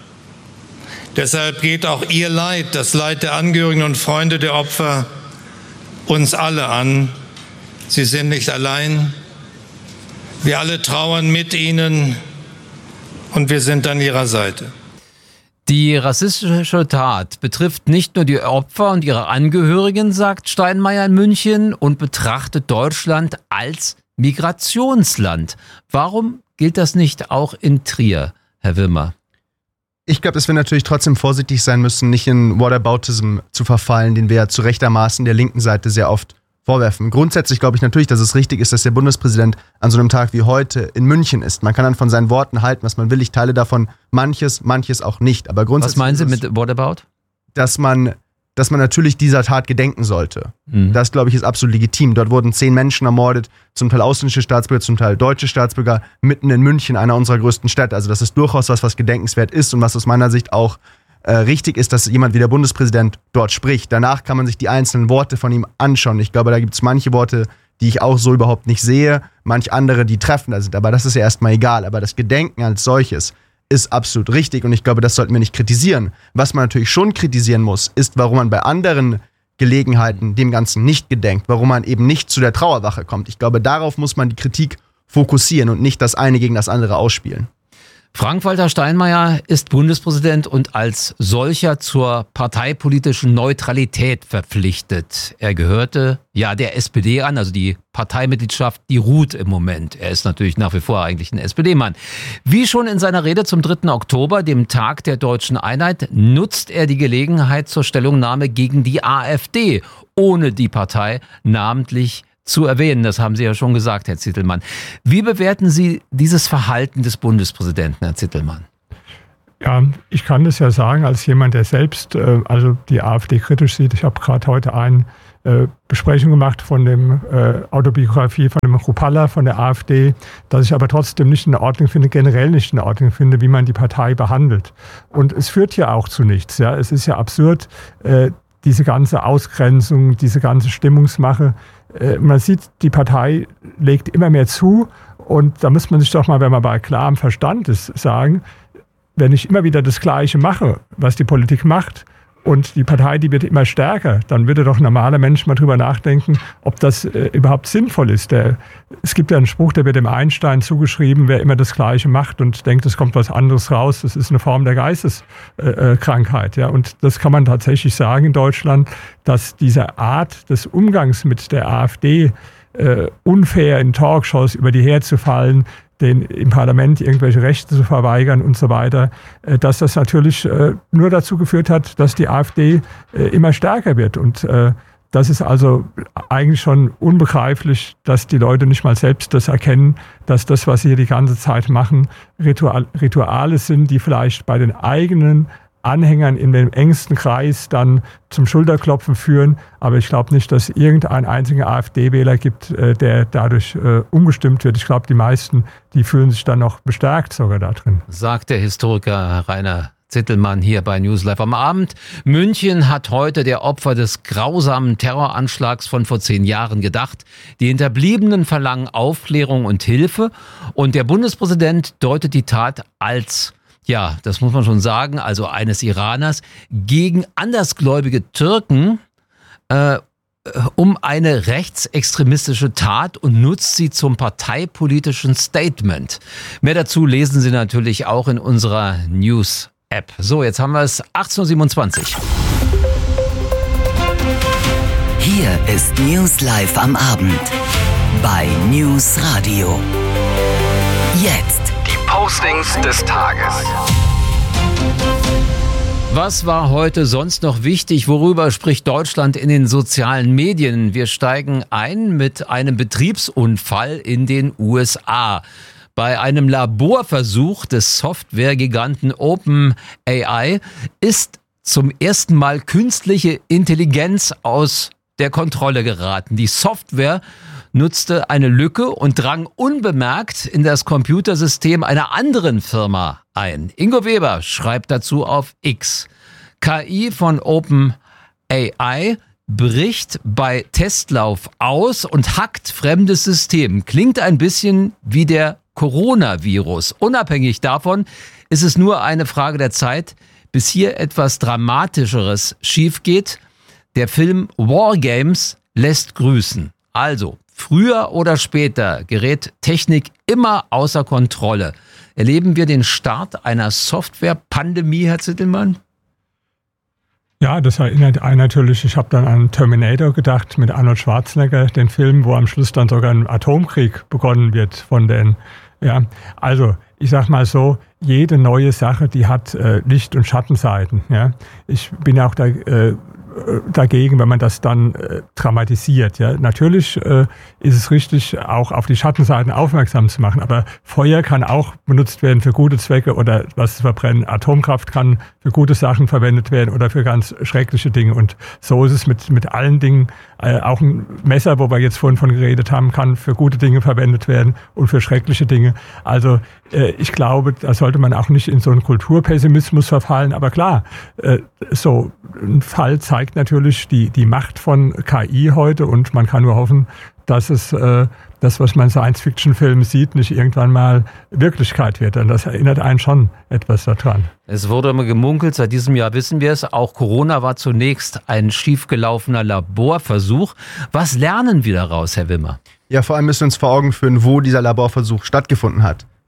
Deshalb geht auch Ihr Leid, das Leid der Angehörigen und Freunde der Opfer, uns alle an. Sie sind nicht allein. Wir alle trauern mit Ihnen und wir sind an Ihrer Seite. Die rassistische Tat betrifft nicht nur die Opfer und ihre Angehörigen, sagt Steinmeier in München, und betrachtet Deutschland als Migrationsland. Warum gilt das nicht auch in Trier, Herr Wimmer? Ich glaube, dass wir natürlich trotzdem vorsichtig sein müssen, nicht in Whataboutism zu verfallen, den wir zu rechtermaßen der linken Seite sehr oft vorwerfen. Grundsätzlich glaube ich natürlich, dass es richtig ist, dass der Bundespräsident an so einem Tag wie heute in München ist. Man kann dann von seinen Worten halten, was man will. Ich teile davon manches, manches auch nicht. Aber grundsätzlich, was meinen Sie mit Whatabout? Dass man, dass man natürlich dieser Tat gedenken sollte. Mhm. Das, glaube ich, ist absolut legitim. Dort wurden zehn Menschen ermordet, zum Teil ausländische Staatsbürger, zum Teil deutsche Staatsbürger, mitten in München, einer unserer größten Städte. Also das ist durchaus was, was gedenkenswert ist und was aus meiner Sicht auch äh, richtig ist, dass jemand wie der Bundespräsident dort spricht. Danach kann man sich die einzelnen Worte von ihm anschauen. Ich glaube, da gibt es manche Worte, die ich auch so überhaupt nicht sehe, manch andere, die treffender sind. Aber das ist ja erstmal egal. Aber das Gedenken als solches ist absolut richtig und ich glaube, das sollten wir nicht kritisieren. Was man natürlich schon kritisieren muss, ist, warum man bei anderen Gelegenheiten dem Ganzen nicht gedenkt, warum man eben nicht zu der Trauerwache kommt. Ich glaube, darauf muss man die Kritik fokussieren und nicht das eine gegen das andere ausspielen. Frank-Walter Steinmeier ist Bundespräsident und als solcher zur parteipolitischen Neutralität verpflichtet. Er gehörte ja der S P D an, also die Parteimitgliedschaft, die ruht im Moment. Er ist natürlich nach wie vor eigentlich ein S P D-Mann. Wie schon in seiner Rede zum dritten Oktober, dem Tag der deutschen Einheit, nutzt er die Gelegenheit zur Stellungnahme gegen die AfD, ohne die Partei namentlich zu erwähnen. Das haben Sie ja schon gesagt, Herr Zittelmann. Wie bewerten Sie dieses Verhalten des Bundespräsidenten, Herr Zittelmann? Ja, ich kann das ja sagen, als jemand, der selbst äh, also die AfD kritisch sieht. Ich habe gerade heute eine äh, Besprechung gemacht von dem äh, Autobiografie von dem Chrupalla von der AfD, dass ich aber trotzdem nicht in Ordnung finde, generell nicht in Ordnung finde, wie man die Partei behandelt. Und es führt ja auch zu nichts. Ja, es ist ja absurd, äh, diese ganze Ausgrenzung, diese ganze Stimmungsmache. Man sieht, die Partei legt immer mehr zu und da muss man sich doch mal, wenn man bei klarem Verstand ist, sagen, wenn ich immer wieder das Gleiche mache, was die Politik macht und die Partei, die wird immer stärker, dann würde doch ein normaler Mensch mal drüber nachdenken, ob das äh, überhaupt sinnvoll ist. Der, es gibt ja einen Spruch, der wird dem Einstein zugeschrieben, wer immer das Gleiche macht und denkt, es kommt was anderes raus, das ist eine Form der Geisteskrankheit. Äh, ja. Und das kann man tatsächlich sagen in Deutschland, dass diese Art des Umgangs mit der AfD äh, unfair in Talkshows über die herzufallen, den im Parlament irgendwelche Rechte zu verweigern und so weiter, dass das natürlich nur dazu geführt hat, dass die AfD immer stärker wird. Und das ist also eigentlich schon unbegreiflich, dass die Leute nicht mal selbst das erkennen, dass das, was sie hier die ganze Zeit machen, Ritual, Rituale sind, die vielleicht bei den eigenen Anhängern in dem engsten Kreis dann zum Schulterklopfen führen. Aber ich glaube nicht, dass irgendein einziger AfD-Wähler gibt, der dadurch äh, umgestimmt wird. Ich glaube, die meisten, die fühlen sich dann noch bestärkt sogar da drin. Sagt der Historiker Rainer Zittelmann hier bei News Live am Abend. München hat heute der Opfer des grausamen Terroranschlags von vor zehn Jahren gedacht. Die Hinterbliebenen verlangen Aufklärung und Hilfe. Und der Bundespräsident deutet die Tat als, ja, das muss man schon sagen, also eines Iraners, gegen andersgläubige Türken äh, um eine rechtsextremistische Tat und nutzt sie zum parteipolitischen Statement. Mehr dazu lesen Sie natürlich auch in unserer News-App. So, jetzt haben wir es achtzehn Uhr siebenundzwanzig. Hier ist News Live am Abend bei News Radio. Jetzt Postings des Tages. Was war heute sonst noch wichtig? Worüber spricht Deutschland in den sozialen Medien? Wir steigen ein mit einem Betriebsunfall in den U S A. Bei einem Laborversuch des Softwaregiganten OpenAI ist zum ersten Mal künstliche Intelligenz aus der Kontrolle geraten. Die Software nutzte eine Lücke und drang unbemerkt in das Computersystem einer anderen Firma ein. Ingo Weber schreibt dazu auf X. K I von OpenAI bricht bei Testlauf aus und hackt fremdes System. Klingt ein bisschen wie der Coronavirus. Unabhängig davon ist es nur eine Frage der Zeit, bis hier etwas Dramatischeres schief geht. Der Film War Games lässt grüßen. Also, früher oder später gerät Technik immer außer Kontrolle. Erleben wir den Start einer Software-Pandemie, Herr Zittelmann? Ja, das erinnert einen natürlich, ich habe dann an Terminator gedacht mit Arnold Schwarzenegger, den Film, wo am Schluss dann sogar ein Atomkrieg begonnen wird von den, ja, also ich sag mal so, jede neue Sache, die hat äh, Licht- und Schattenseiten. Ja. Ich bin auch da äh, dagegen, wenn man das dann äh, dramatisiert. Ja. Natürlich äh, ist es richtig, auch auf die Schattenseiten aufmerksam zu machen, aber Feuer kann auch benutzt werden für gute Zwecke oder was zu verbrennen. Atomkraft kann für gute Sachen verwendet werden oder für ganz schreckliche Dinge. Und so ist es mit, mit allen Dingen. Äh, auch ein Messer, wo wir jetzt vorhin von geredet haben, kann für gute Dinge verwendet werden und für schreckliche Dinge. Also äh, ich glaube, da sollte man auch nicht in so einen Kulturpessimismus verfallen. Aber klar, äh, so ein Fall zeigt natürlich die, die Macht von K I heute und man kann nur hoffen, dass es äh, das, was man in Science-Fiction-Filmen sieht, nicht irgendwann mal Wirklichkeit wird. Und das erinnert einen schon etwas daran. Es wurde immer gemunkelt, seit diesem Jahr wissen wir es, auch Corona war zunächst ein schiefgelaufener Laborversuch. Was lernen wir daraus, Herr Wimmer? Ja, vor allem müssen wir uns vor Augen führen, wo dieser Laborversuch stattgefunden hat.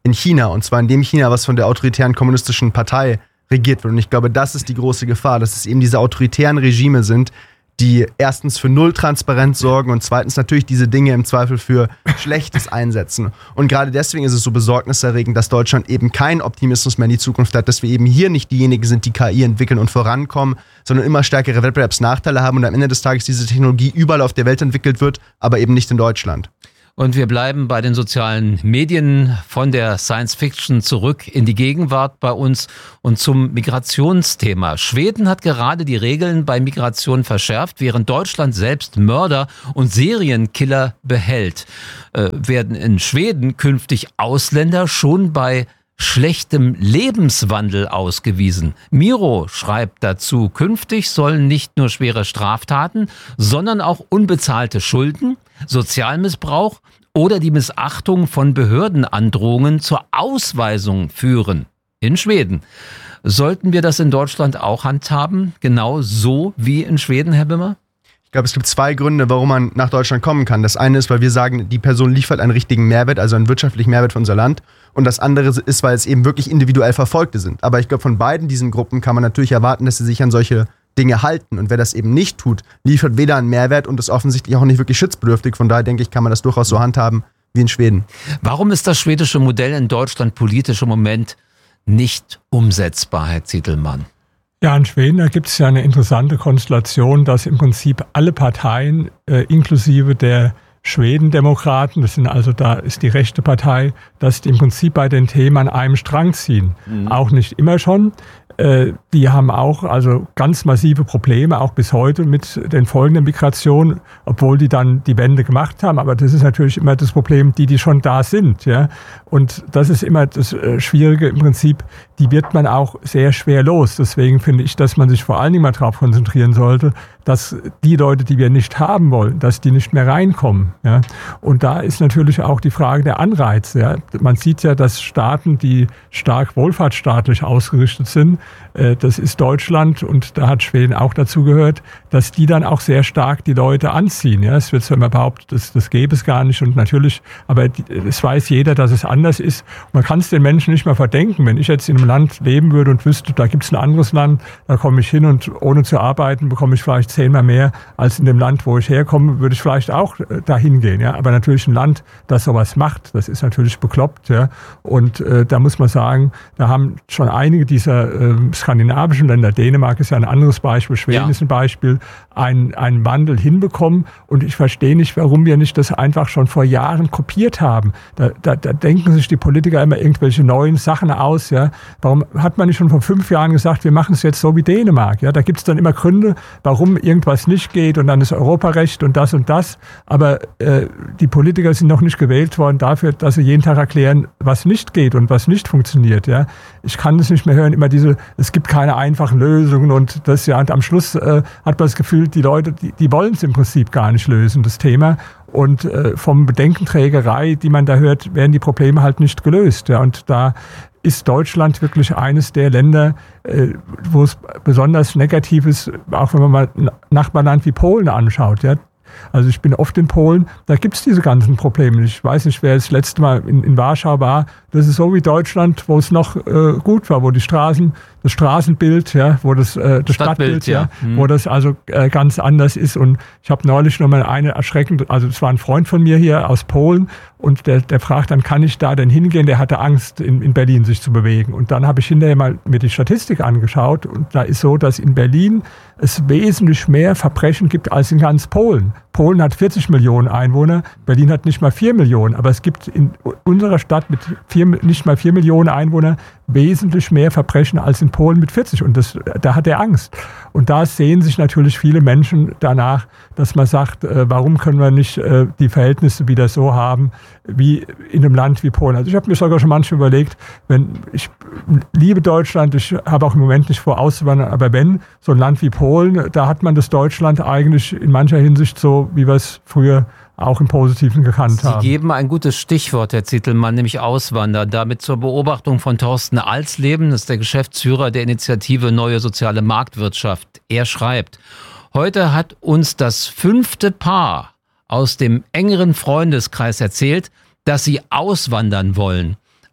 in China, und zwar in dem China, was von der autoritären kommunistischen Partei regiert wird. Und ich glaube, das ist die große Gefahr, dass es eben diese autoritären Regime sind, die erstens für Null Transparenz sorgen und zweitens natürlich diese Dinge im Zweifel für Schlechtes einsetzen. Und gerade deswegen ist es so besorgniserregend, dass Deutschland eben keinen Optimismus mehr in die Zukunft hat, dass wir eben hier nicht diejenigen sind, die K I entwickeln und vorankommen, sondern immer stärkere Wettbewerbsnachteile haben und am Ende des Tages diese Technologie überall auf der Welt entwickelt wird, aber eben nicht in Deutschland. Und wir bleiben bei den sozialen Medien von der Science Fiction zurück in die Gegenwart bei uns und zum Migrationsthema. Schweden hat gerade die Regeln bei Migration verschärft, während Deutschland selbst Mörder und Serienkiller behält. Äh, werden in Schweden künftig Ausländer schon bei schlechtem Lebenswandel ausgewiesen. Miro schreibt dazu, künftig sollen nicht nur schwere Straftaten, sondern auch unbezahlte Schulden, Sozialmissbrauch oder die Missachtung von Behördenandrohungen zur Ausweisung führen. In Schweden. Sollten wir das in Deutschland auch handhaben? Genau so wie in Schweden, Herr Bimmer? Ich glaube, es gibt zwei Gründe, warum man nach Deutschland kommen kann. Das eine ist, weil wir sagen, die Person liefert einen richtigen Mehrwert, also einen wirtschaftlichen Mehrwert für unser Land. Und das andere ist, weil es eben wirklich individuell Verfolgte sind. Aber ich glaube, von beiden diesen Gruppen kann man natürlich erwarten, dass sie sich an solche Dinge halten. Und wer das eben nicht tut, liefert weder einen Mehrwert und ist offensichtlich auch nicht wirklich schutzbedürftig. Von daher denke ich, kann man das durchaus so handhaben wie in Schweden. Warum ist das schwedische Modell in Deutschland politisch im Moment nicht umsetzbar, Herr Zietelmann? Ja, in Schweden, da gibt es ja eine interessante Konstellation, dass im Prinzip alle Parteien, äh, inklusive der Schwedendemokraten, das sind also, da ist die rechte Partei, dass die im Prinzip bei den Themen an einem Strang ziehen. Mhm. Auch nicht immer schon. Äh, die haben auch also ganz massive Probleme, auch bis heute mit den Folgen der Migration, obwohl die dann die Wende gemacht haben. Aber das ist natürlich immer das Problem, die, die schon da sind. Ja? Und das ist immer das äh, Schwierige im Prinzip, die wird man auch sehr schwer los. Deswegen finde ich, dass man sich vor allen Dingen mal darauf konzentrieren sollte, dass die Leute, die wir nicht haben wollen, dass die nicht mehr reinkommen. Ja? Und da ist natürlich auch die Frage der Anreize. Ja? Man sieht ja, dass Staaten, die stark wohlfahrtsstaatlich ausgerichtet sind, äh, das ist Deutschland und da hat Schweden auch dazu gehört, dass die dann auch sehr stark die Leute anziehen. Ja? Es wird zwar immer behauptet, das, das gäbe es gar nicht und natürlich, aber es weiß jeder, dass es anders ist. Man kann es den Menschen nicht mehr verdenken. Wenn ich jetzt in einem Land leben würde und wüsste, da gibt es ein anderes Land, da komme ich hin und ohne zu arbeiten bekomme ich vielleicht zehnmal mehr als in dem Land, wo ich herkomme, würde ich vielleicht auch dahin gehen. Ja? Aber natürlich ein Land, das sowas macht, das ist natürlich bekloppt. Ja? Und äh, da muss man sagen, da haben schon einige dieser äh, skandinavischen Länder, Dänemark ist ja ein anderes Beispiel, Schweden ja. ist ein Beispiel, einen, einen Wandel hinbekommen. Und ich verstehe nicht, warum wir nicht das einfach schon vor Jahren kopiert haben. Da, da, da denken sich die Politiker immer irgendwelche neuen Sachen aus. Ja? Warum hat man nicht schon vor fünf Jahren gesagt, wir machen es jetzt so wie Dänemark? Ja? Da gibt es dann immer Gründe, warum irgendwas nicht geht und dann ist Europarecht und das und das. Aber äh, die Politiker sind noch nicht gewählt worden dafür, dass sie jeden Tag erklären, was nicht geht und was nicht funktioniert. Ja? Ich kann es nicht mehr hören, immer diese, es gibt keine einfachen Lösungen und das ja, und am Schluss äh, hat man das Gefühl, die Leute, die, die wollen es im Prinzip gar nicht lösen, das Thema. Und äh, vom Bedenkenträgerei, die man da hört, werden die Probleme halt nicht gelöst. Ja? Und da ist Deutschland wirklich eines der Länder, äh, wo es besonders negativ ist, auch wenn man mal ein Nachbarland wie Polen anschaut. Ja? Also ich bin oft in Polen, da gibt es diese ganzen Probleme. Ich weiß nicht, wer das letzte Mal in, in Warschau war. Das ist so wie Deutschland, wo es noch äh, gut war, wo die Straßen, das Straßenbild, ja, wo das, äh, das Stadtbild, Stadtbild ja, ja mhm. wo das also äh, ganz anders ist. Und ich habe neulich noch mal eine erschreckend, also es war ein Freund von mir hier aus Polen und der, der fragt dann, kann ich da denn hingehen? Der hatte Angst, in, in Berlin sich zu bewegen. Und dann habe ich hinterher mal mir die Statistik angeschaut und da ist so, dass in Berlin es wesentlich mehr Verbrechen gibt als in ganz Polen. Polen hat vierzig Millionen Einwohner, Berlin hat nicht mal vier Millionen. Aber es gibt in unserer Stadt mit vier, nicht mal vier Millionen Einwohnern wesentlich mehr Verbrechen als in Polen mit vierzig. Und das, da hat er Angst. Und da sehen sich natürlich viele Menschen danach, dass man sagt, äh, warum können wir nicht äh, die Verhältnisse wieder so haben wie in einem Land wie Polen. Also ich habe mir sogar schon manchmal überlegt, wenn ich liebe Deutschland, ich habe auch im Moment nicht vor auszuwandern, aber wenn so ein Land wie Polen, da hat man das Deutschland eigentlich in mancher Hinsicht so, wie wir es früher auch im Positiven gekannt haben. Sie geben ein gutes Stichwort, Herr Zietelmann, nämlich Auswandern. Damit zur Beobachtung von Thorsten Alsleben, das ist der Geschäftsführer der Initiative Neue Soziale Marktwirtschaft. Er schreibt, heute hat uns das fünfte Paar aus dem engeren Freundeskreis erzählt, dass sie auswandern wollen.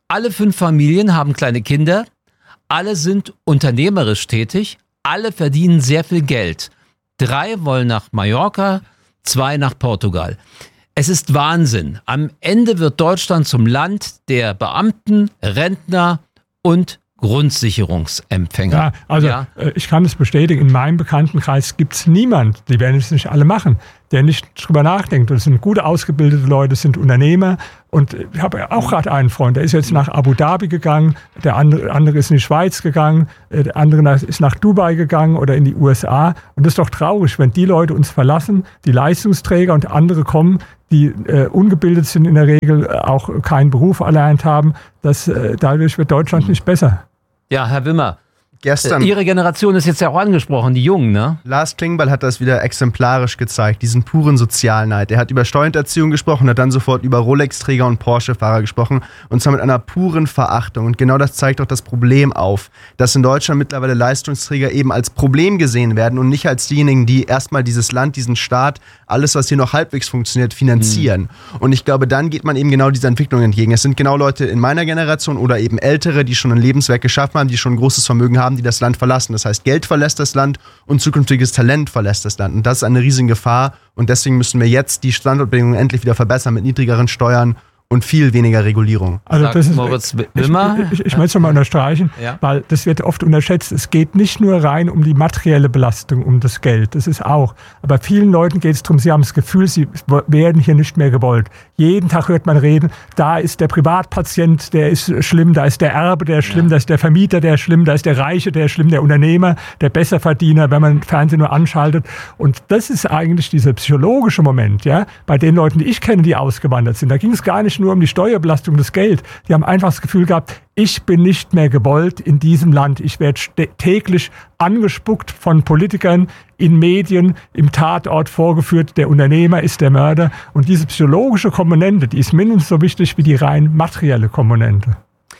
Alle fünf Familien haben kleine Kinder, alle sind unternehmerisch tätig, alle verdienen sehr viel Geld. Drei wollen nach Mallorca, zwei nach Portugal. Es ist Wahnsinn. Am Ende wird Deutschland zum Land der Beamten, Rentner und Grundsicherungsempfänger. Ja, also ja. ich kann es bestätigen, in meinem Bekanntenkreis gibt es niemand, die werden es nicht alle machen, der nicht drüber nachdenkt. Und es sind gut ausgebildete Leute, es sind Unternehmer. Und ich habe auch gerade einen Freund, der ist jetzt nach Abu Dhabi gegangen, der andere, andere ist in die Schweiz gegangen, der andere ist nach Dubai gegangen oder in die U S A. Und das ist doch traurig, wenn die Leute uns verlassen, die Leistungsträger und andere kommen, die äh, ungebildet sind, in der Regel auch keinen Beruf erlernt haben. Das, äh, dadurch wird Deutschland nicht besser. Ja, Herr Wimmer, Gestern, Ihre Generation ist jetzt ja auch angesprochen, die Jungen, ne? Lars Klingbeil hat das wieder exemplarisch gezeigt, diesen puren Sozialneid. Er hat über Steuerhinterziehung gesprochen, hat dann sofort über Rolex-Träger und Porsche-Fahrer gesprochen und zwar mit einer puren Verachtung. Und genau das zeigt auch das Problem auf, dass in Deutschland mittlerweile Leistungsträger eben als Problem gesehen werden und nicht als diejenigen, die erstmal dieses Land, diesen Staat, alles, was hier noch halbwegs funktioniert, finanzieren. Mhm. Und ich glaube, dann geht man eben genau dieser Entwicklung entgegen. Es sind genau Leute in meiner Generation oder eben Ältere, die schon ein Lebenswerk geschaffen haben, die schon ein großes Vermögen haben, die das Land verlassen. Das heißt, Geld verlässt das Land und zukünftiges Talent verlässt das Land. Und das ist eine riesige Gefahr. Und deswegen müssen wir jetzt die Standortbedingungen endlich wieder verbessern mit niedrigeren Steuern und viel weniger Regulierung. Also das ist, Moritz Wimmer. Ich, ich, ich möchte es nochmal unterstreichen, ja. weil das wird oft unterschätzt. Es geht nicht nur rein um die materielle Belastung, um das Geld. Das ist auch. Aber vielen Leuten geht es darum, sie haben das Gefühl, sie werden hier nicht mehr gewollt. Jeden Tag hört man reden, da ist der Privatpatient, der ist schlimm, da ist der Erbe, der ist schlimm, ja. da ist der Vermieter, der ist schlimm, da ist der Reiche, der ist schlimm, der Unternehmer, der Besserverdiener, wenn man Fernsehen nur anschaltet. Und das ist eigentlich dieser psychologische Moment, ja, bei den Leuten, die ich kenne, die ausgewandert sind. Da ging es gar nicht nur um die Steuerbelastung des Geld. Die haben einfach das Gefühl gehabt, ich bin nicht mehr gewollt in diesem Land. Ich werde täglich angespuckt von Politikern, in Medien, im Tatort vorgeführt. Der Unternehmer ist der Mörder. Und diese psychologische Komponente, die ist mindestens so wichtig wie die rein materielle Komponente.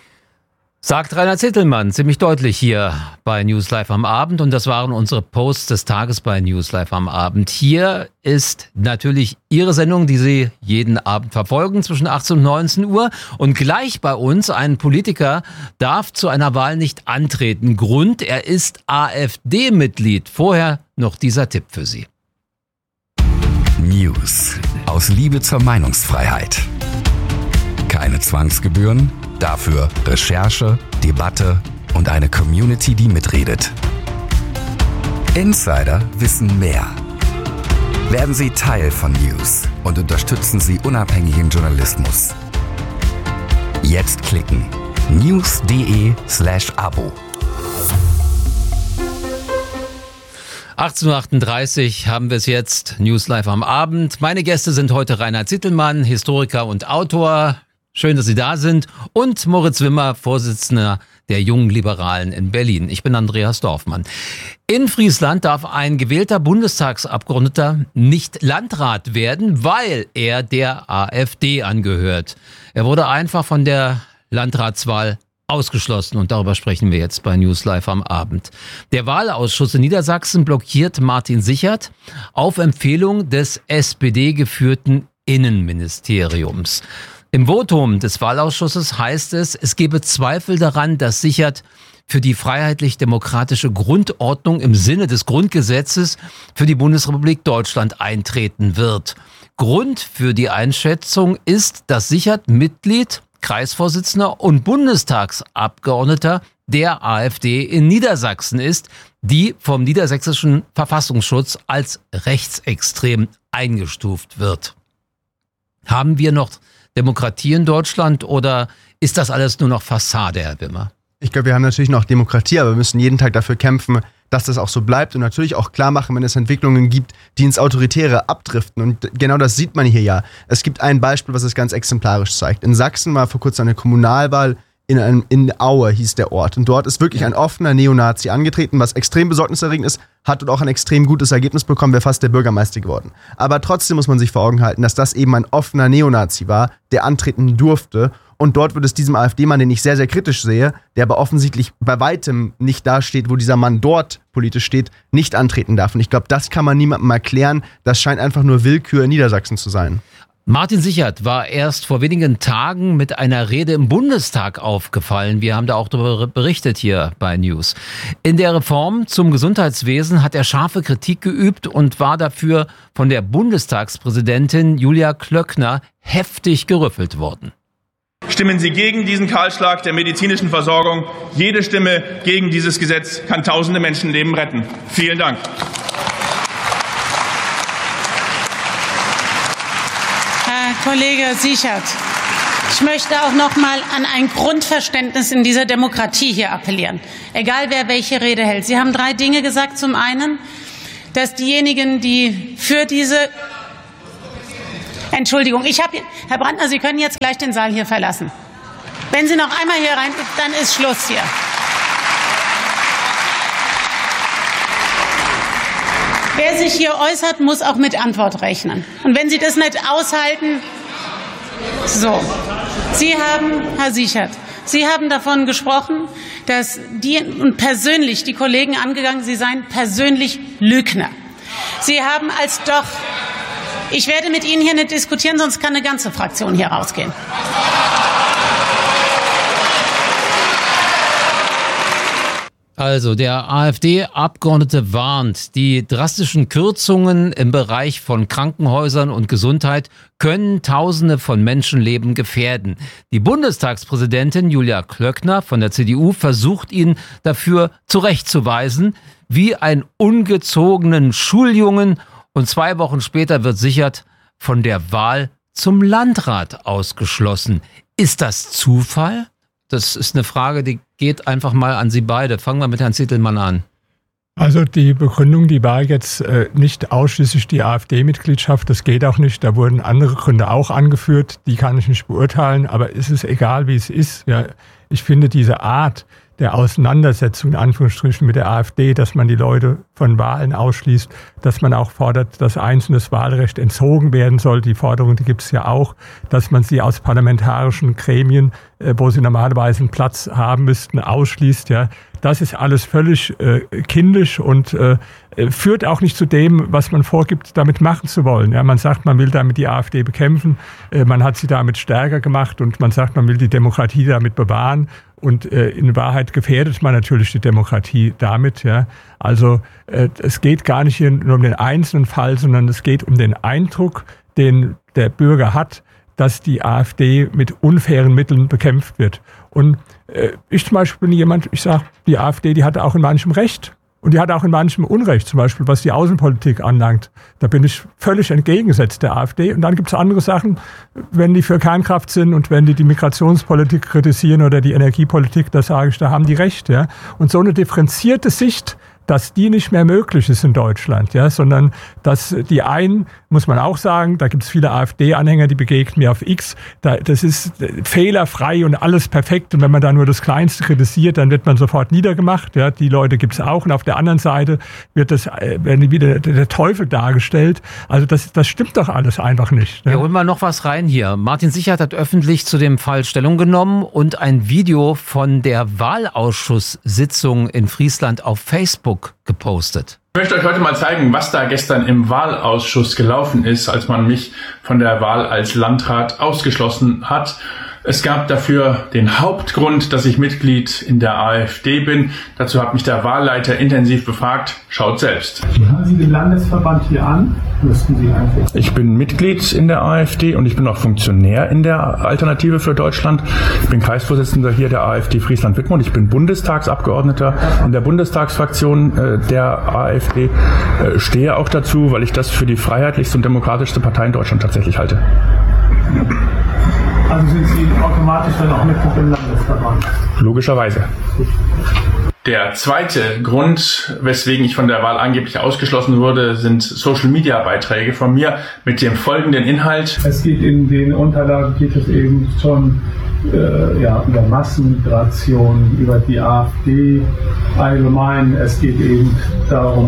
Sagt Rainer Zittelmann ziemlich deutlich hier bei News Live am Abend. Und das waren unsere Posts des Tages bei News Live am Abend. Hier ist natürlich Ihre Sendung, die Sie jeden Abend verfolgen zwischen achtzehn und neunzehn Uhr. Und gleich bei uns, ein Politiker darf zu einer Wahl nicht antreten. Grund, er ist AfD-Mitglied. Vorher noch dieser Tipp für Sie. News aus Liebe zur Meinungsfreiheit. Keine Zwangsgebühren, dafür Recherche, Debatte und eine Community, die mitredet. Insider wissen mehr. Werden Sie Teil von News und unterstützen Sie unabhängigen Journalismus. Jetzt klicken news.de slash Abo. achtzehn Uhr achtunddreißig haben wir es jetzt, News Live am Abend. Meine Gäste sind heute Rainer Zittelmann, Historiker und Autor. Schön, dass Sie da sind. Und Moritz Wimmer, Vorsitzender der Jungen Liberalen in Berlin. Ich bin Andreas Dorfmann. In Friesland darf ein gewählter Bundestagsabgeordneter nicht Landrat werden, weil er der AfD angehört. Er wurde einfach von der Landratswahl ausgeschlossen und darüber sprechen wir jetzt bei News Live am Abend. Der Wahlausschuss in Niedersachsen blockiert Martin Sichert auf Empfehlung des S P D-geführten Innenministeriums. Im Votum des Wahlausschusses heißt es, es gebe Zweifel daran, dass Sichert für die freiheitlich-demokratische Grundordnung im Sinne des Grundgesetzes für die Bundesrepublik Deutschland eintreten wird. Grund für die Einschätzung ist, dass Sichert Mitglied, Kreisvorsitzender und Bundestagsabgeordneter der AfD in Niedersachsen ist, die vom niedersächsischen Verfassungsschutz als rechtsextrem eingestuft wird. Haben wir noch Demokratie in Deutschland oder ist das alles nur noch Fassade, Herr Wimmer? Ich glaube, wir haben natürlich noch Demokratie, aber wir müssen jeden Tag dafür kämpfen, dass das auch so bleibt und natürlich auch klar machen, wenn es Entwicklungen gibt, die ins Autoritäre abdriften. Und genau das sieht man hier ja. Es gibt ein Beispiel, was es ganz exemplarisch zeigt. In Sachsen war vor kurzem eine Kommunalwahl in, einem, in Aue, hieß der Ort. Und dort ist wirklich ein offener Neonazi angetreten, was extrem besorgniserregend ist, hat dort auch ein extrem gutes Ergebnis bekommen, wäre fast der Bürgermeister geworden. Aber trotzdem muss man sich vor Augen halten, dass das eben ein offener Neonazi war, der antreten durfte. Und dort wird es diesem AfD-Mann, den ich sehr, sehr kritisch sehe, der aber offensichtlich bei weitem nicht da steht, wo dieser Mann dort politisch steht, nicht antreten darf. Und ich glaube, das kann man niemandem erklären. Das scheint einfach nur Willkür in Niedersachsen zu sein. Martin Sichert war erst vor wenigen Tagen mit einer Rede im Bundestag aufgefallen. Wir haben da auch darüber berichtet hier bei News. In der Reform zum Gesundheitswesen hat er scharfe Kritik geübt und war dafür von der Bundestagspräsidentin Julia Klöckner heftig gerüffelt worden. Stimmen Sie gegen diesen Kahlschlag der medizinischen Versorgung. Jede Stimme gegen dieses Gesetz kann tausende Menschenleben retten. Vielen Dank. Herr Kollege Sichert, ich möchte auch noch mal an ein Grundverständnis in dieser Demokratie hier appellieren. Egal wer welche Rede hält. Sie haben drei Dinge gesagt. Zum einen, dass diejenigen, die für diese Entschuldigung, ich habe Herr Brandner, Sie können jetzt gleich den Saal hier verlassen. Wenn Sie noch einmal hier rein, dann ist Schluss hier. Wer sich hier äußert, muss auch mit Antwort rechnen. Und wenn Sie das nicht aushalten, so. Sie haben, Herr Sichert, Sie haben davon gesprochen, dass die und persönlich die Kollegen angegangen, Sie seien persönlich Lügner. Sie haben als doch Ich werde mit Ihnen hier nicht diskutieren, sonst kann eine ganze Fraktion hier rausgehen. Also, der AfD-Abgeordnete warnt, die drastischen Kürzungen im Bereich von Krankenhäusern und Gesundheit können Tausende von Menschenleben gefährden. Die Bundestagspräsidentin Julia Klöckner von der C D U versucht ihn dafür zurechtzuweisen, wie einen ungezogenen Schuljungen. Und zwei Wochen später wird Sichert von der Wahl zum Landrat ausgeschlossen. Ist das Zufall? Das ist eine Frage, die geht einfach mal an Sie beide. Fangen wir mit Herrn Zittelmann an. Also die Begründung, die war jetzt äh, nicht ausschließlich die AfD-Mitgliedschaft, das geht auch nicht. Da wurden andere Gründe auch angeführt, die kann ich nicht beurteilen, aber es ist egal, wie es ist. Ja, ich finde diese Art der Auseinandersetzung in Anführungsstrichen mit der AfD, dass man die Leute von Wahlen ausschließt, dass man auch fordert, dass einzelnes Wahlrecht entzogen werden soll. Die Forderung, die gibt es ja auch, dass man sie aus parlamentarischen Gremien, wo sie normalerweise einen Platz haben müssten, ausschließt. Ja, das ist alles völlig äh, kindisch und äh, führt auch nicht zu dem, was man vorgibt, damit machen zu wollen. Ja, man sagt, man will damit die AfD bekämpfen, äh, man hat sie damit stärker gemacht und man sagt, man will die Demokratie damit bewahren. Und äh, in Wahrheit gefährdet man natürlich die Demokratie damit. Ja. Also äh, es geht gar nicht hier nur um den einzelnen Fall, sondern es geht um den Eindruck, den der Bürger hat, dass die AfD mit unfairen Mitteln bekämpft wird. Und äh, ich zum Beispiel bin jemand, ich sage, die AfD, die hatte auch in manchem Recht. Und die hat auch in manchem Unrecht, zum Beispiel was die Außenpolitik anlangt. Da bin ich völlig entgegengesetzt der AfD. Und dann gibt es andere Sachen, wenn die für Kernkraft sind und wenn die die Migrationspolitik kritisieren oder die Energiepolitik, da sage ich, da haben die recht. Ja? Und so eine differenzierte Sicht, dass die nicht mehr möglich ist in Deutschland, ja, sondern dass die einen, muss man auch sagen, da gibt es viele AfD-Anhänger, die begegnen mir auf X, da, das ist fehlerfrei und alles perfekt und wenn man da nur das Kleinste kritisiert, dann wird man sofort niedergemacht, ja, die Leute gibt es auch und auf der anderen Seite wird das, werden wieder der Teufel dargestellt, also das, das stimmt doch alles einfach nicht. Ne? Wir holen mal noch was rein hier. Martin Sichert hat öffentlich zu dem Fall Stellung genommen und ein Video von der Wahlausschusssitzung in Friesland auf Facebook gepostet. Ich möchte euch heute mal zeigen, was da gestern im Wahlausschuss gelaufen ist, als man mich von der Wahl als Landrat ausgeschlossen hat. Es gab dafür den Hauptgrund, dass ich Mitglied in der AfD bin. Dazu hat mich der Wahlleiter intensiv befragt. Schaut selbst. Gehören Sie dem Landesverband hier an? Müssten Sie eigentlich? Ich bin Mitglied in der AfD und ich bin auch Funktionär in der Alternative für Deutschland. Ich bin Kreisvorsitzender hier der AfD Friesland-Wittmund. Ich bin Bundestagsabgeordneter in der Bundestagsfraktion äh, der AfD. Äh, stehe auch dazu, weil ich das für die freiheitlichste und demokratischste Partei in Deutschland tatsächlich halte. Also sind Sie automatisch dann auch Mitglied im Landesverband? Logischerweise. Der zweite Grund, weswegen ich von der Wahl angeblich ausgeschlossen wurde, sind Social-Media-Beiträge von mir mit dem folgenden Inhalt. Es geht in den Unterlagen, geht es eben schon äh, ja, über Massenmigration, über die AfD allgemein. Es geht eben darum,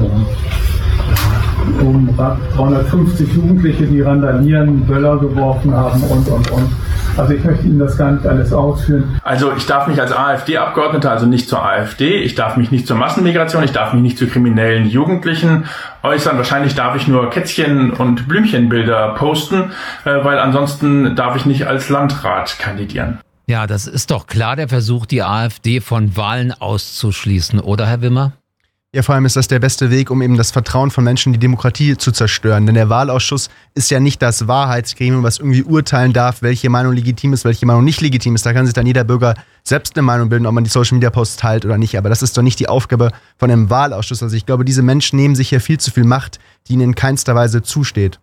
um, um dreihundertfünfzig Jugendliche, die randalieren, Böller geworfen haben und, und, und. Also ich möchte Ihnen das gar nicht alles ausführen. Also ich darf mich als AfD-Abgeordneter also nicht zur AfD, ich darf mich nicht zur Massenmigration, ich darf mich nicht zu kriminellen Jugendlichen äußern. Wahrscheinlich darf ich nur Kätzchen- und Blümchenbilder posten, weil ansonsten darf ich nicht als Landrat kandidieren. Ja, das ist doch klar der Versuch, die AfD von Wahlen auszuschließen, oder Herr Wimmer? Ja, vor allem ist das der beste Weg, um eben das Vertrauen von Menschen in die Demokratie zu zerstören. Denn der Wahlausschuss ist ja nicht das Wahrheitsgremium, was irgendwie urteilen darf, welche Meinung legitim ist, welche Meinung nicht legitim ist. Da kann sich dann jeder Bürger selbst eine Meinung bilden, ob man die Social-Media-Posts teilt oder nicht. Aber das ist doch nicht die Aufgabe von einem Wahlausschuss. Also ich glaube, diese Menschen nehmen sich hier viel zu viel Macht, die ihnen in keinster Weise zusteht.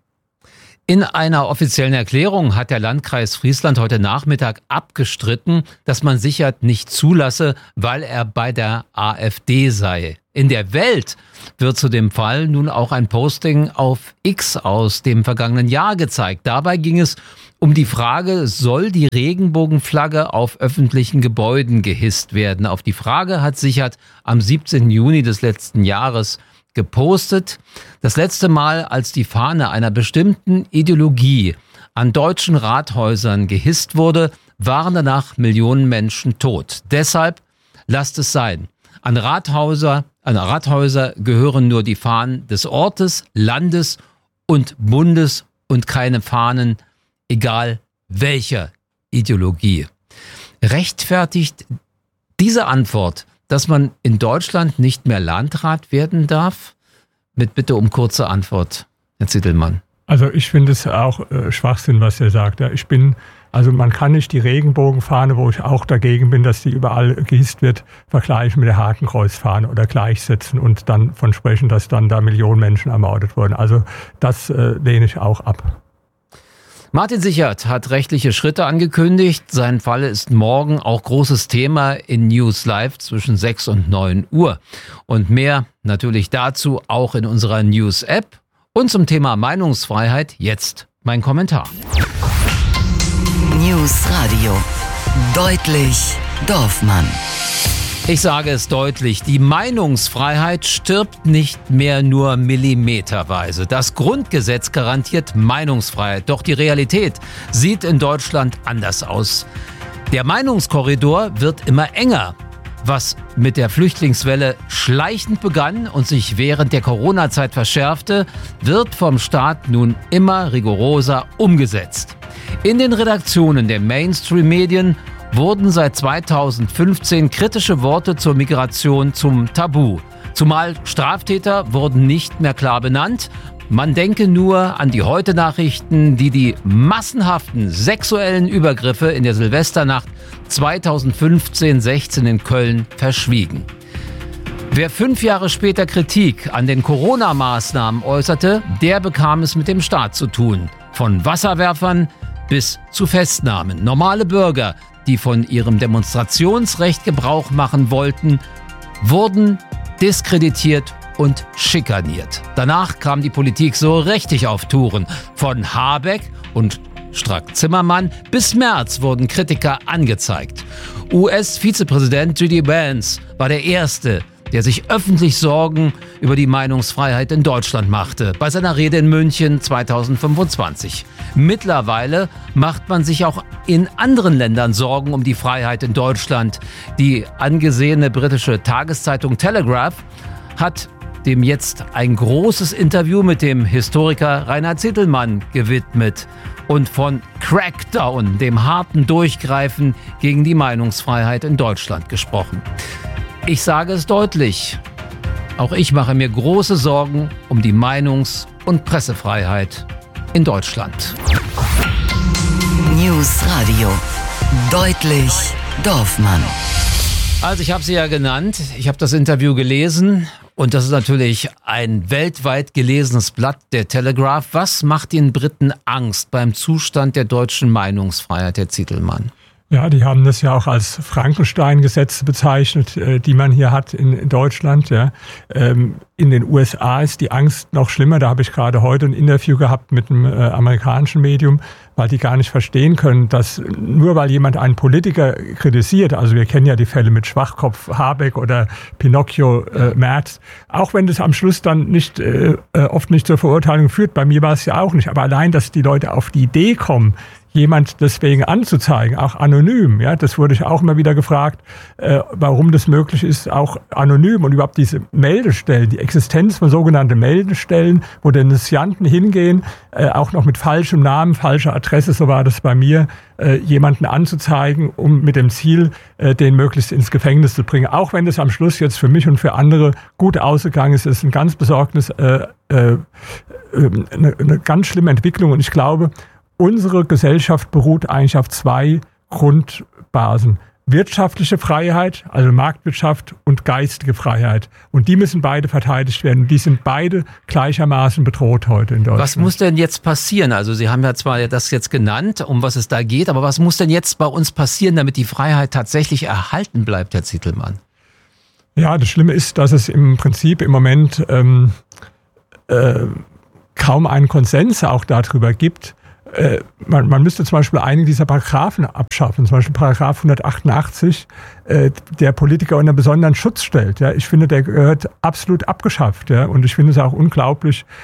In einer offiziellen Erklärung hat der Landkreis Friesland heute Nachmittag abgestritten, dass man Sichert nicht zulasse, weil er bei der AfD sei. In der Welt wird zu dem Fall nun auch ein Posting auf X aus dem vergangenen Jahr gezeigt. Dabei ging es um die Frage, soll die Regenbogenflagge auf öffentlichen Gebäuden gehisst werden? Auf die Frage hat Sichert am siebzehnten Juni des letzten Jahres gepostet. Das letzte Mal, als die Fahne einer bestimmten Ideologie an deutschen Rathäusern gehisst wurde, waren danach Millionen Menschen tot. Deshalb lasst es sein. An Rathäuser, an Rathäuser gehören nur die Fahnen des Ortes, Landes und Bundes und keine Fahnen, egal welcher Ideologie. Rechtfertigt diese Antwort, dass man in Deutschland nicht mehr Landrat werden darf? Mit Bitte um kurze Antwort, Herr Zittelmann. Also ich finde es auch äh, Schwachsinn, was er sagt. Ja, ich bin, also man kann nicht die Regenbogenfahne, wo ich auch dagegen bin, dass die überall gehisst wird, vergleichen mit der Hakenkreuzfahne oder gleichsetzen und dann von sprechen, dass dann da Millionen Menschen ermordet wurden. Also das äh, lehne ich auch ab. Martin Sichert hat rechtliche Schritte angekündigt. Sein Fall ist morgen auch großes Thema in News Live zwischen sechs und neun Uhr. Und mehr natürlich dazu auch in unserer News-App. Und zum Thema Meinungsfreiheit jetzt mein Kommentar. News Radio. Deutlich Dorfmann. Ich sage es deutlich, die Meinungsfreiheit stirbt nicht mehr nur millimeterweise. Das Grundgesetz garantiert Meinungsfreiheit, doch die Realität sieht in Deutschland anders aus. Der Meinungskorridor wird immer enger, was mit der Flüchtlingswelle schleichend begann und sich während der Corona-Zeit verschärfte, wird vom Staat nun immer rigoroser umgesetzt. In den Redaktionen der Mainstream-Medien wurden seit zweitausendfünfzehn kritische Worte zur Migration zum Tabu. Zumal Straftäter wurden nicht mehr klar benannt. Man denke nur an die Heute-Nachrichten, die die massenhaften sexuellen Übergriffe in der Silvesternacht zweitausendfünfzehn sechzehn in Köln verschwiegen. Wer fünf Jahre später Kritik an den Corona-Maßnahmen äußerte, der bekam es mit dem Staat zu tun. Von Wasserwerfern bis zu Festnahmen. Normale Bürger, die von ihrem Demonstrationsrecht Gebrauch machen wollten, wurden diskreditiert und schikaniert. Danach kam die Politik so richtig auf Touren. Von Habeck und Strack-Zimmermann bis Merz wurden Kritiker angezeigt. U S-Vizepräsident J D Vance war der Erste, der sich öffentlich Sorgen über die Meinungsfreiheit in Deutschland machte, bei seiner Rede in München zweitausendfünfundzwanzig. Mittlerweile macht man sich auch in anderen Ländern Sorgen um die Freiheit in Deutschland. Die angesehene britische Tageszeitung Telegraph hat dem jetzt ein großes Interview mit dem Historiker Reinhard Zittelmann gewidmet und von Crackdown, dem harten Durchgreifen gegen die Meinungsfreiheit in Deutschland gesprochen. Ich sage es deutlich, auch ich mache mir große Sorgen um die Meinungs- und Pressefreiheit in Deutschland. News Radio. Deutlich Dorfmann. Also ich habe sie ja genannt, ich habe das Interview gelesen und das ist natürlich ein weltweit gelesenes Blatt, der Telegraph. Was macht den Briten Angst beim Zustand der deutschen Meinungsfreiheit, Herr Zittelmann? Ja, die haben das ja auch als Frankenstein-Gesetze bezeichnet, die man hier hat in Deutschland. Ja. In den U S A ist die Angst noch schlimmer. Da habe ich gerade heute ein Interview gehabt mit einem amerikanischen Medium, weil die gar nicht verstehen können, dass nur weil jemand einen Politiker kritisiert, also wir kennen ja die Fälle mit Schwachkopf Habeck oder Pinocchio äh, Merz, auch wenn das am Schluss dann nicht äh, oft nicht zur Verurteilung führt, bei mir war es ja auch nicht, aber allein, dass die Leute auf die Idee kommen, jemand deswegen anzuzeigen, auch anonym. Ja, das wurde ich auch immer wieder gefragt, äh, warum das möglich ist, auch anonym und überhaupt diese Meldestellen, die Existenz von sogenannten Meldestellen, wo Denunzianten hingehen, äh, auch noch mit falschem Namen, falscher Adresse, so war das bei mir, äh, jemanden anzuzeigen, um mit dem Ziel, äh, den möglichst ins Gefängnis zu bringen. Auch wenn das am Schluss jetzt für mich und für andere gut ausgegangen ist, ist ein ganz besorgnis, äh, äh, eine, eine ganz schlimme Entwicklung und ich glaube, unsere Gesellschaft beruht eigentlich auf zwei Grundbasen. Wirtschaftliche Freiheit, also Marktwirtschaft und geistige Freiheit. Und die müssen beide verteidigt werden. Die sind beide gleichermaßen bedroht heute in Deutschland. Was muss denn jetzt passieren? Also Sie haben ja zwar das jetzt genannt, um was es da geht, aber was muss denn jetzt bei uns passieren, damit die Freiheit tatsächlich erhalten bleibt, Herr Zitelmann? Ja, das Schlimme ist, dass es im Prinzip im Moment ähm, äh, kaum einen Konsens auch darüber gibt. Man, man müsste zum Beispiel einige dieser Paragraphen abschaffen, zum Beispiel Paragraph hundertachtundachtzig, äh, der Politiker unter besonderen Schutz stellt. Ja. Ich finde, der gehört absolut abgeschafft. Ja. Und ich finde es auch unglaublich,